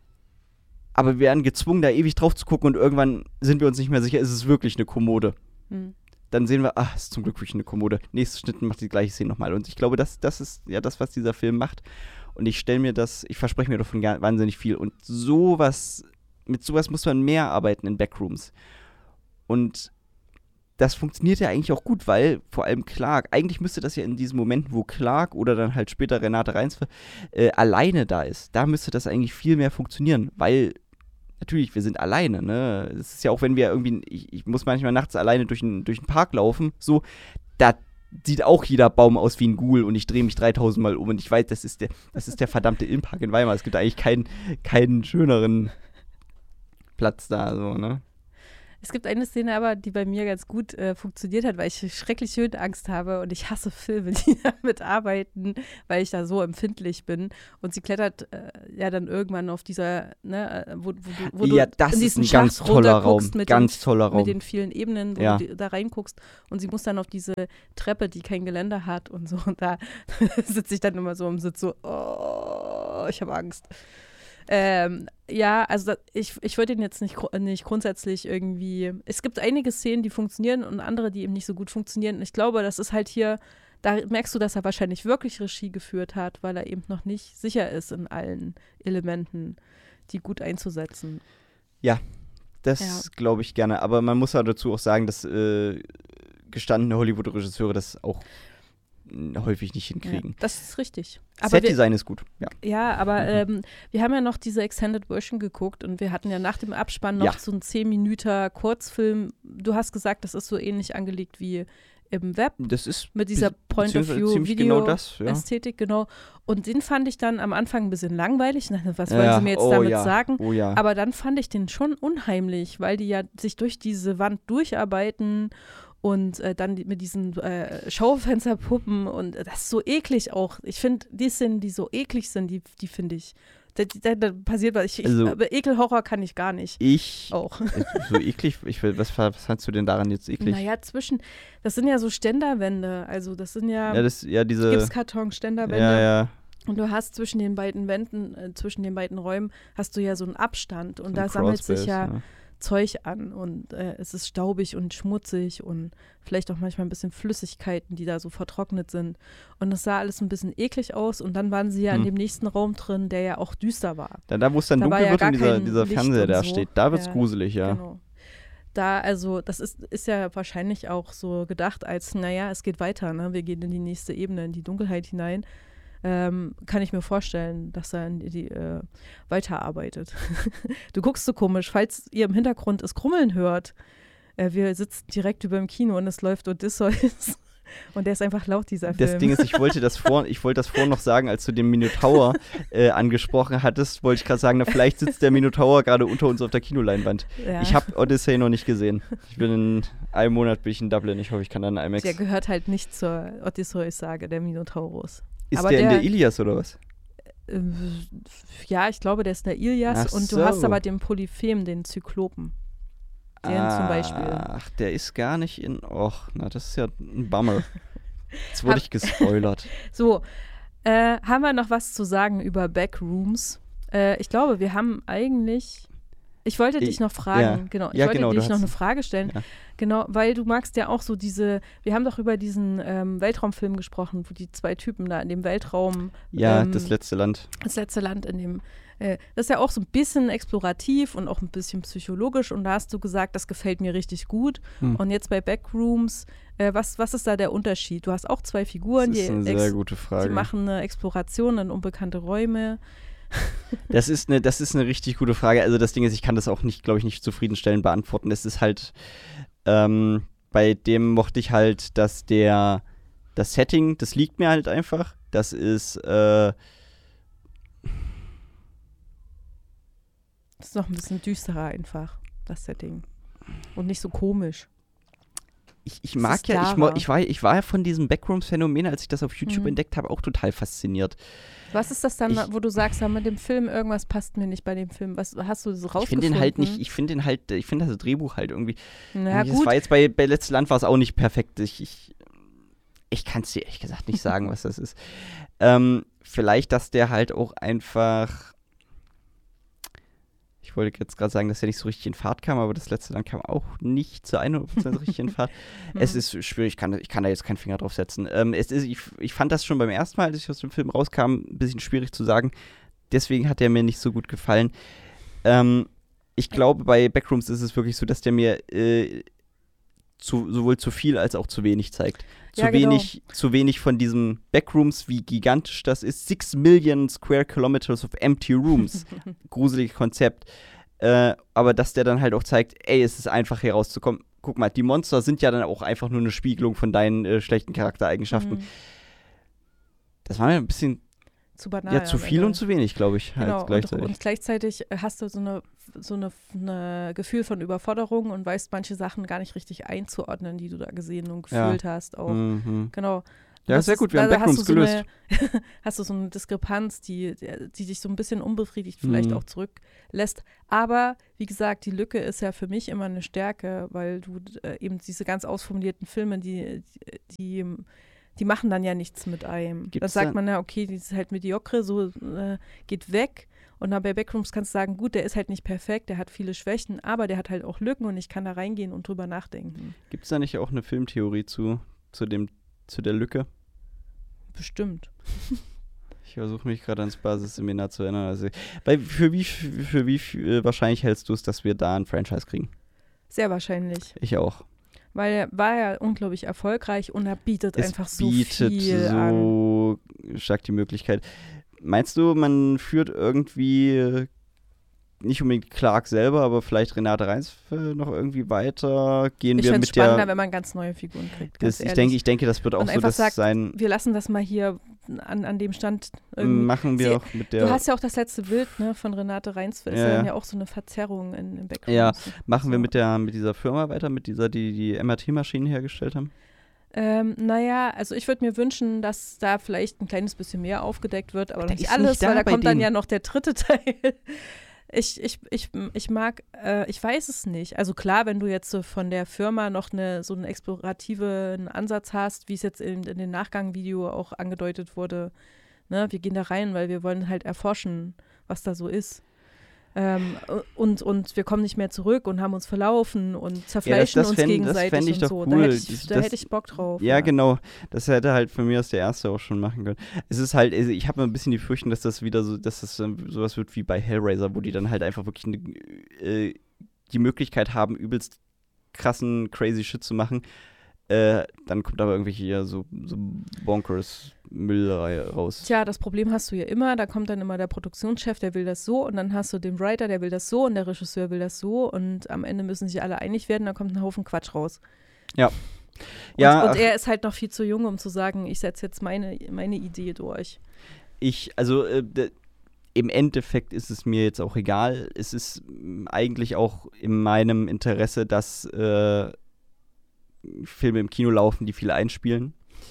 aber wir werden gezwungen, da ewig drauf zu gucken und irgendwann sind wir uns nicht mehr sicher, ist es wirklich eine Kommode. Hm. Dann sehen wir, ach, ist zum Glück wirklich eine Kommode. Nächstes Schnitt macht die gleiche Szene nochmal. Und ich glaube, das, das ist ja das, was dieser Film macht. Und ich stelle mir das, ich verspreche mir davon gar, wahnsinnig viel. Und sowas, mit sowas muss man mehr arbeiten in Backrooms. Und das funktioniert ja eigentlich auch gut, weil vor allem Clark, eigentlich müsste das ja in diesen Momenten, wo Clark oder dann halt später Renate Reinsve äh, alleine da ist, da müsste das eigentlich viel mehr funktionieren, weil natürlich, wir sind alleine, ne? Es ist ja auch, wenn wir irgendwie, ich, ich muss manchmal nachts alleine durch den durch den Park laufen, so, da sieht auch jeder Baum aus wie ein Ghoul und ich drehe mich dreitausend Mal um und ich weiß, das ist der, das ist der verdammte Innenpark in Weimar. Es gibt eigentlich keinen, keinen schöneren Platz da, so, ne? Es gibt eine Szene aber, die bei mir ganz gut äh, funktioniert hat, weil ich schrecklich Höhenangst habe und ich hasse Filme, die damit arbeiten, weil ich da so empfindlich bin. Und sie klettert äh, ja dann irgendwann auf dieser, ne, wo, wo, wo ja, du das in ist diesen ein ganz Schacht toller Raum, mit ganz den, toller Raum. mit den vielen Ebenen, wo ja. du da reinguckst und sie muss dann auf diese Treppe, die kein Geländer hat und so. Und da sitze ich dann immer so im Sitz so, oh, ich habe Angst. Ähm, ja, also da, ich, ich würde ihn jetzt nicht, nicht grundsätzlich irgendwie, es gibt einige Szenen, die funktionieren und andere, die eben nicht so gut funktionieren. Und ich glaube, das ist halt hier, da merkst du, dass er wahrscheinlich wirklich Regie geführt hat, weil er eben noch nicht sicher ist in allen Elementen, die gut einzusetzen. Ja, das ja. glaube ich gerne. Aber man muss ja dazu auch sagen, dass äh, gestandene Hollywood-Regisseure das auch häufig nicht hinkriegen. Ja, das ist richtig. Set-Design ist gut, ja. Ja, aber Mhm. ähm, wir haben ja noch diese Extended Version geguckt und wir hatten ja nach dem Abspann noch Ja. so einen zehn Minuten Kurzfilm. Du hast gesagt, das ist so ähnlich angelegt wie im Web. Das ist mit dieser be- beziehungsweise ziemlich Point-of-View-Video-Ästhetik, genau genau. Und den fand ich dann am Anfang ein bisschen langweilig. Ich dachte, was ja. wollen sie mir jetzt oh, damit ja. sagen? Oh, ja. Aber dann fand ich den schon unheimlich, weil die ja sich durch diese Wand durcharbeiten und äh, dann die, mit diesen äh, Schaufensterpuppen und äh, das ist so eklig auch. Ich finde, die Szenen, die so eklig sind, die, die finde ich, da, da, da passiert was. Ich, ich, Also, aber Ekelhorror kann ich gar nicht. Ich, auch. so eklig, ich will, was, was fandst du denn daran jetzt eklig? Naja, zwischen, das sind ja so Ständerwände, also das sind ja, ja, das, ja diese Gipskarton-Ständerwände. Ja, ja. Und du hast zwischen den beiden Wänden, äh, zwischen den beiden Räumen, hast du ja so einen Abstand und So da ein sammelt sich Crawlspace, ja ja. Zeug an und äh, es ist staubig und schmutzig und vielleicht auch manchmal ein bisschen Flüssigkeiten, die da so vertrocknet sind. Und das sah alles ein bisschen eklig aus und dann waren sie ja hm. in dem nächsten Raum drin, der ja auch düster war. Da, da wo es dann Da war dunkel ja wird gar und dieser, kein dieser Licht Fernseher und da so. steht, da wird es Ja, gruselig, ja. Genau. Da, also, das ist, ist ja wahrscheinlich auch so gedacht als, naja, es geht weiter, ne? Wir gehen in die nächste Ebene, in die Dunkelheit hinein. Ähm, kann ich mir vorstellen, dass er in die, die äh, weiterarbeitet. Du guckst so komisch, falls ihr im Hintergrund es Krummeln hört. Äh, wir sitzen direkt über dem Kino und es läuft Odysseus. Und der ist einfach laut, dieser Film. Das Ding ist, ich wollte das vor, ich wollte das vorhin noch sagen, als du den Minotaur äh, angesprochen hattest, wollte ich gerade sagen, na, vielleicht sitzt der Minotaur gerade unter uns auf der Kinoleinwand. Ja. Ich habe Odyssey noch nicht gesehen. Ich bin in einem Monat bin ich in Dublin. Ich hoffe, ich kann dann IMAX. Der gehört halt nicht zur Odysseus-Sage, der Minotaurus. Ist aber der, der in der Ilias oder was? Äh, ja, ich glaube, der ist in der Ilias Ach und du so. hast aber den Polyphem, den Zyklopen. Den ah, zum Beispiel. Ach, der ist gar nicht in. Och, na, das ist ja ein Bummer. Jetzt wurde Hab- ich gespoilert. So, äh, haben wir noch was zu sagen über Backrooms? Äh, ich glaube, wir haben eigentlich. Ich wollte dich Ich- noch fragen, ja. genau. Ich Ja, wollte genau, du dich noch hast- eine Frage stellen. Ja. Genau, weil du magst ja auch so diese. Wir haben doch über diesen ähm, Weltraumfilm gesprochen, wo die zwei Typen da in dem Weltraum. Ja, ähm, das letzte Land. das letzte Land in dem, äh, das ist ja auch so ein bisschen explorativ und auch ein bisschen psychologisch und da hast du gesagt, das gefällt mir richtig gut. Hm. Und jetzt bei Backrooms, äh, was, was ist da der Unterschied? Du hast auch zwei Figuren, Das ist die, eine ex- sehr gute Frage. die machen eine Exploration in unbekannte Räume. Das ist eine, das ist eine richtig gute Frage. Also das Ding ist, ich kann das auch nicht, glaube ich, nicht zufriedenstellend beantworten. Es ist halt, ähm, bei dem mochte ich halt, dass der, das Setting, das liegt mir halt einfach. Das ist, äh, Das ist noch ein bisschen düsterer einfach, das Setting. Und nicht so komisch. ich, ich Es mag ist ja, ich, klarer. mo- ich, war, ich war ja von diesem Backrooms-Phänomen, als ich das auf YouTube Mhm. entdeckt habe, auch total fasziniert. Was ist das dann, Ich- wo du sagst, ja, mit dem Film, irgendwas passt mir nicht bei dem Film? Was hast du so rausgefunden? Ich finde den halt nicht, ich finde den halt, ich finde das Drehbuch halt irgendwie, Na das gut, war jetzt bei, bei Letztes Land war es auch nicht perfekt. Ich, ich, ich kann es dir ehrlich gesagt nicht sagen, was das ist. Ähm, vielleicht, dass der halt auch einfach, ich wollte jetzt gerade sagen, dass der nicht so richtig in Fahrt kam, aber das Letzte Land kam auch nicht zu hundert Prozent richtig in Fahrt. Es Mhm. ist schwierig, ich kann, ich kann da jetzt keinen Finger drauf setzen. Ähm, es ist, ich, ich fand das schon beim ersten Mal, als ich aus dem Film rauskam, ein bisschen schwierig zu sagen. Deswegen hat der mir nicht so gut gefallen. Ähm, ich glaube, bei Backrooms ist es wirklich so, dass der mir äh, zu, sowohl zu viel als auch zu wenig zeigt. Zu, Ja, genau. wenig, zu wenig von diesen Backrooms, wie gigantisch das ist. Six Million Square Kilometers of Empty Rooms. Gruseliges Konzept. Äh, aber dass der dann halt auch zeigt, ey, es ist einfach hier rauszukommen. Guck mal, die Monster sind ja dann auch einfach nur eine Spiegelung von deinen äh, schlechten Charaktereigenschaften. Mhm. Das war mir ein bisschen Zu banal. ja, zu am viel Ende. und zu wenig, glaube ich, halt Genau, und, gleichzeitig. und gleichzeitig hast du so eine so eine, eine Gefühl von Überforderung und weißt manche Sachen gar nicht richtig einzuordnen, die du da gesehen und gefühlt hast auch. Mhm. Genau. Ja, Das sehr ist- gut, wir haben da- da hast Backrooms du so gelöst. Eine, hast du so eine Diskrepanz, die, die dich so ein bisschen unbefriedigt vielleicht Mhm. auch zurücklässt. Aber wie gesagt, die Lücke ist ja für mich immer eine Stärke, weil du äh, eben diese ganz ausformulierten Filme, die, die, die machen dann ja nichts mit einem. Gibt's Da sagt da- man ja, okay, die ist halt mediocre, so äh, geht weg. Und dann bei Backrooms kannst du sagen, gut, der ist halt nicht perfekt, der hat viele Schwächen, aber der hat halt auch Lücken und ich kann da reingehen und drüber nachdenken. Gibt es da nicht auch eine Filmtheorie zu, zu, dem, zu der Lücke? Bestimmt. Ich versuche mich gerade ans Basisseminar zu erinnern. Also, bei, für wie, für wie äh, wahrscheinlich hältst du es, dass wir da ein Franchise kriegen? Sehr wahrscheinlich. Ich auch. Weil er war ja unglaublich erfolgreich und er bietet Es einfach so bietet viel an. so stark die Möglichkeit. Meinst du, man führt irgendwie äh, nicht unbedingt Clark selber, aber vielleicht Renate Reinsve noch irgendwie weiter? Gehen Ich wir fände es mit spannender, der. wenn man ganz neue Figuren kriegt. Das, Ganz ich, ehrlich. denke, ich denke, das wird auch Und so einfach das sagt, sein. Wir lassen das mal hier an, an dem Stand irgendwie. Machen wir Sie- auch mit der. Du hast ja auch das letzte Bild ne, von Renate Reinsve, ist Ja, ja dann ja. ja auch so eine Verzerrung in, im Background. Ja, Machen wir so. mit der mit dieser Firma weiter, mit dieser, die die M R T-Maschinen hergestellt haben? Ähm, naja, also ich würde mir wünschen, dass da vielleicht ein kleines bisschen mehr aufgedeckt wird, aber Da nicht ist alles, nicht da weil da bei kommt dann denen. ja noch der dritte Teil. Ich, ich, ich, ich mag, äh, ich weiß es nicht. Also klar, wenn du jetzt so von der Firma noch eine, so einen explorativen Ansatz hast, wie es jetzt in, in dem Nachgang-Video auch angedeutet wurde, ne, wir gehen da rein, weil wir wollen halt erforschen, was da so ist. Ähm, und, und wir kommen nicht mehr zurück und haben uns verlaufen und zerfleischen das uns fänd- das gegenseitig fänd ich und doch so. cool. Da hätte ich, Das- da das- hätte ich Bock drauf. Ja, genau. Das hätte halt von mir aus der erste auch schon machen können. Es ist halt, also ich habe ein bisschen die Fürchtung, dass das wieder so, dass das dann sowas wird wie bei Hellraiser, wo die dann halt einfach wirklich eine, äh, die Möglichkeit haben, übelst krassen, crazy Shit zu machen. Äh, dann kommt aber irgendwelche ja, so, so bonkers Müll raus. Tja, das Problem hast du ja immer, da kommt dann immer der Produktionschef, der will das so und dann hast du den Writer, der will das so und der Regisseur will das so und am Ende müssen sich alle einig werden, da kommt ein Haufen Quatsch raus. Ja. Und, Ja, und ach, er ist halt noch viel zu jung, um zu sagen, ich setze jetzt meine, meine Idee durch. ich, also äh, d- im Endeffekt ist es mir jetzt auch egal. Es ist mm, eigentlich auch in meinem Interesse, dass äh, Filme im Kino laufen, die viel einspielen.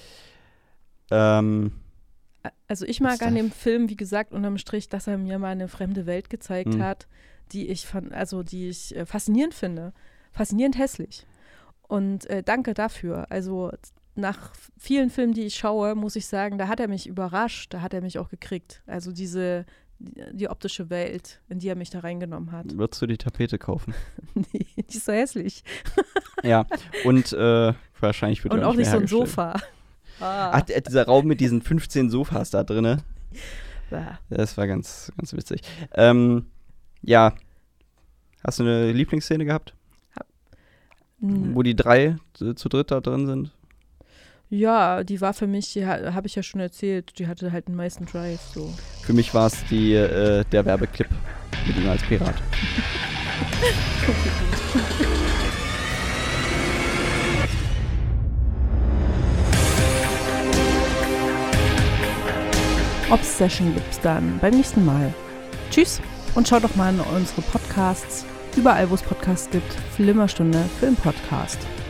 Ähm, Also ich mag Was an da- dem Film, wie gesagt, unterm Strich, dass er mir mal eine fremde Welt gezeigt Mhm. hat, die ich von, also die ich äh, faszinierend finde. Faszinierend hässlich. Und äh, danke dafür. Also nach vielen Filmen, die ich schaue, muss ich sagen, da hat er mich überrascht, da hat er mich auch gekriegt. Also diese, die, die optische Welt, in die er mich da reingenommen hat. würdest du die Tapete kaufen? Nee, die ist so hässlich. Ja, und äh, wahrscheinlich wird Und er auch nicht mehr so ein hergestellt. Sofa. Ah. Ach, d- dieser Raum mit diesen fünfzehn Sofas da drinne, Ja. das war ganz, ganz witzig. Ähm, ja, hast du eine Lieblingsszene gehabt, Hm. wo die drei zu, zu dritt da drin sind? Ja, die war für mich, die ha, habe ich ja schon erzählt, die hatte halt den meisten Drive. So. Für mich war es die, äh, der Werbeclip mit ihm als Pirat. Obsession gibt's dann beim nächsten Mal. Tschüss und schaut doch mal in unsere Podcasts. Überall, wo es Podcasts gibt. Flimmerstunde Filmpodcast.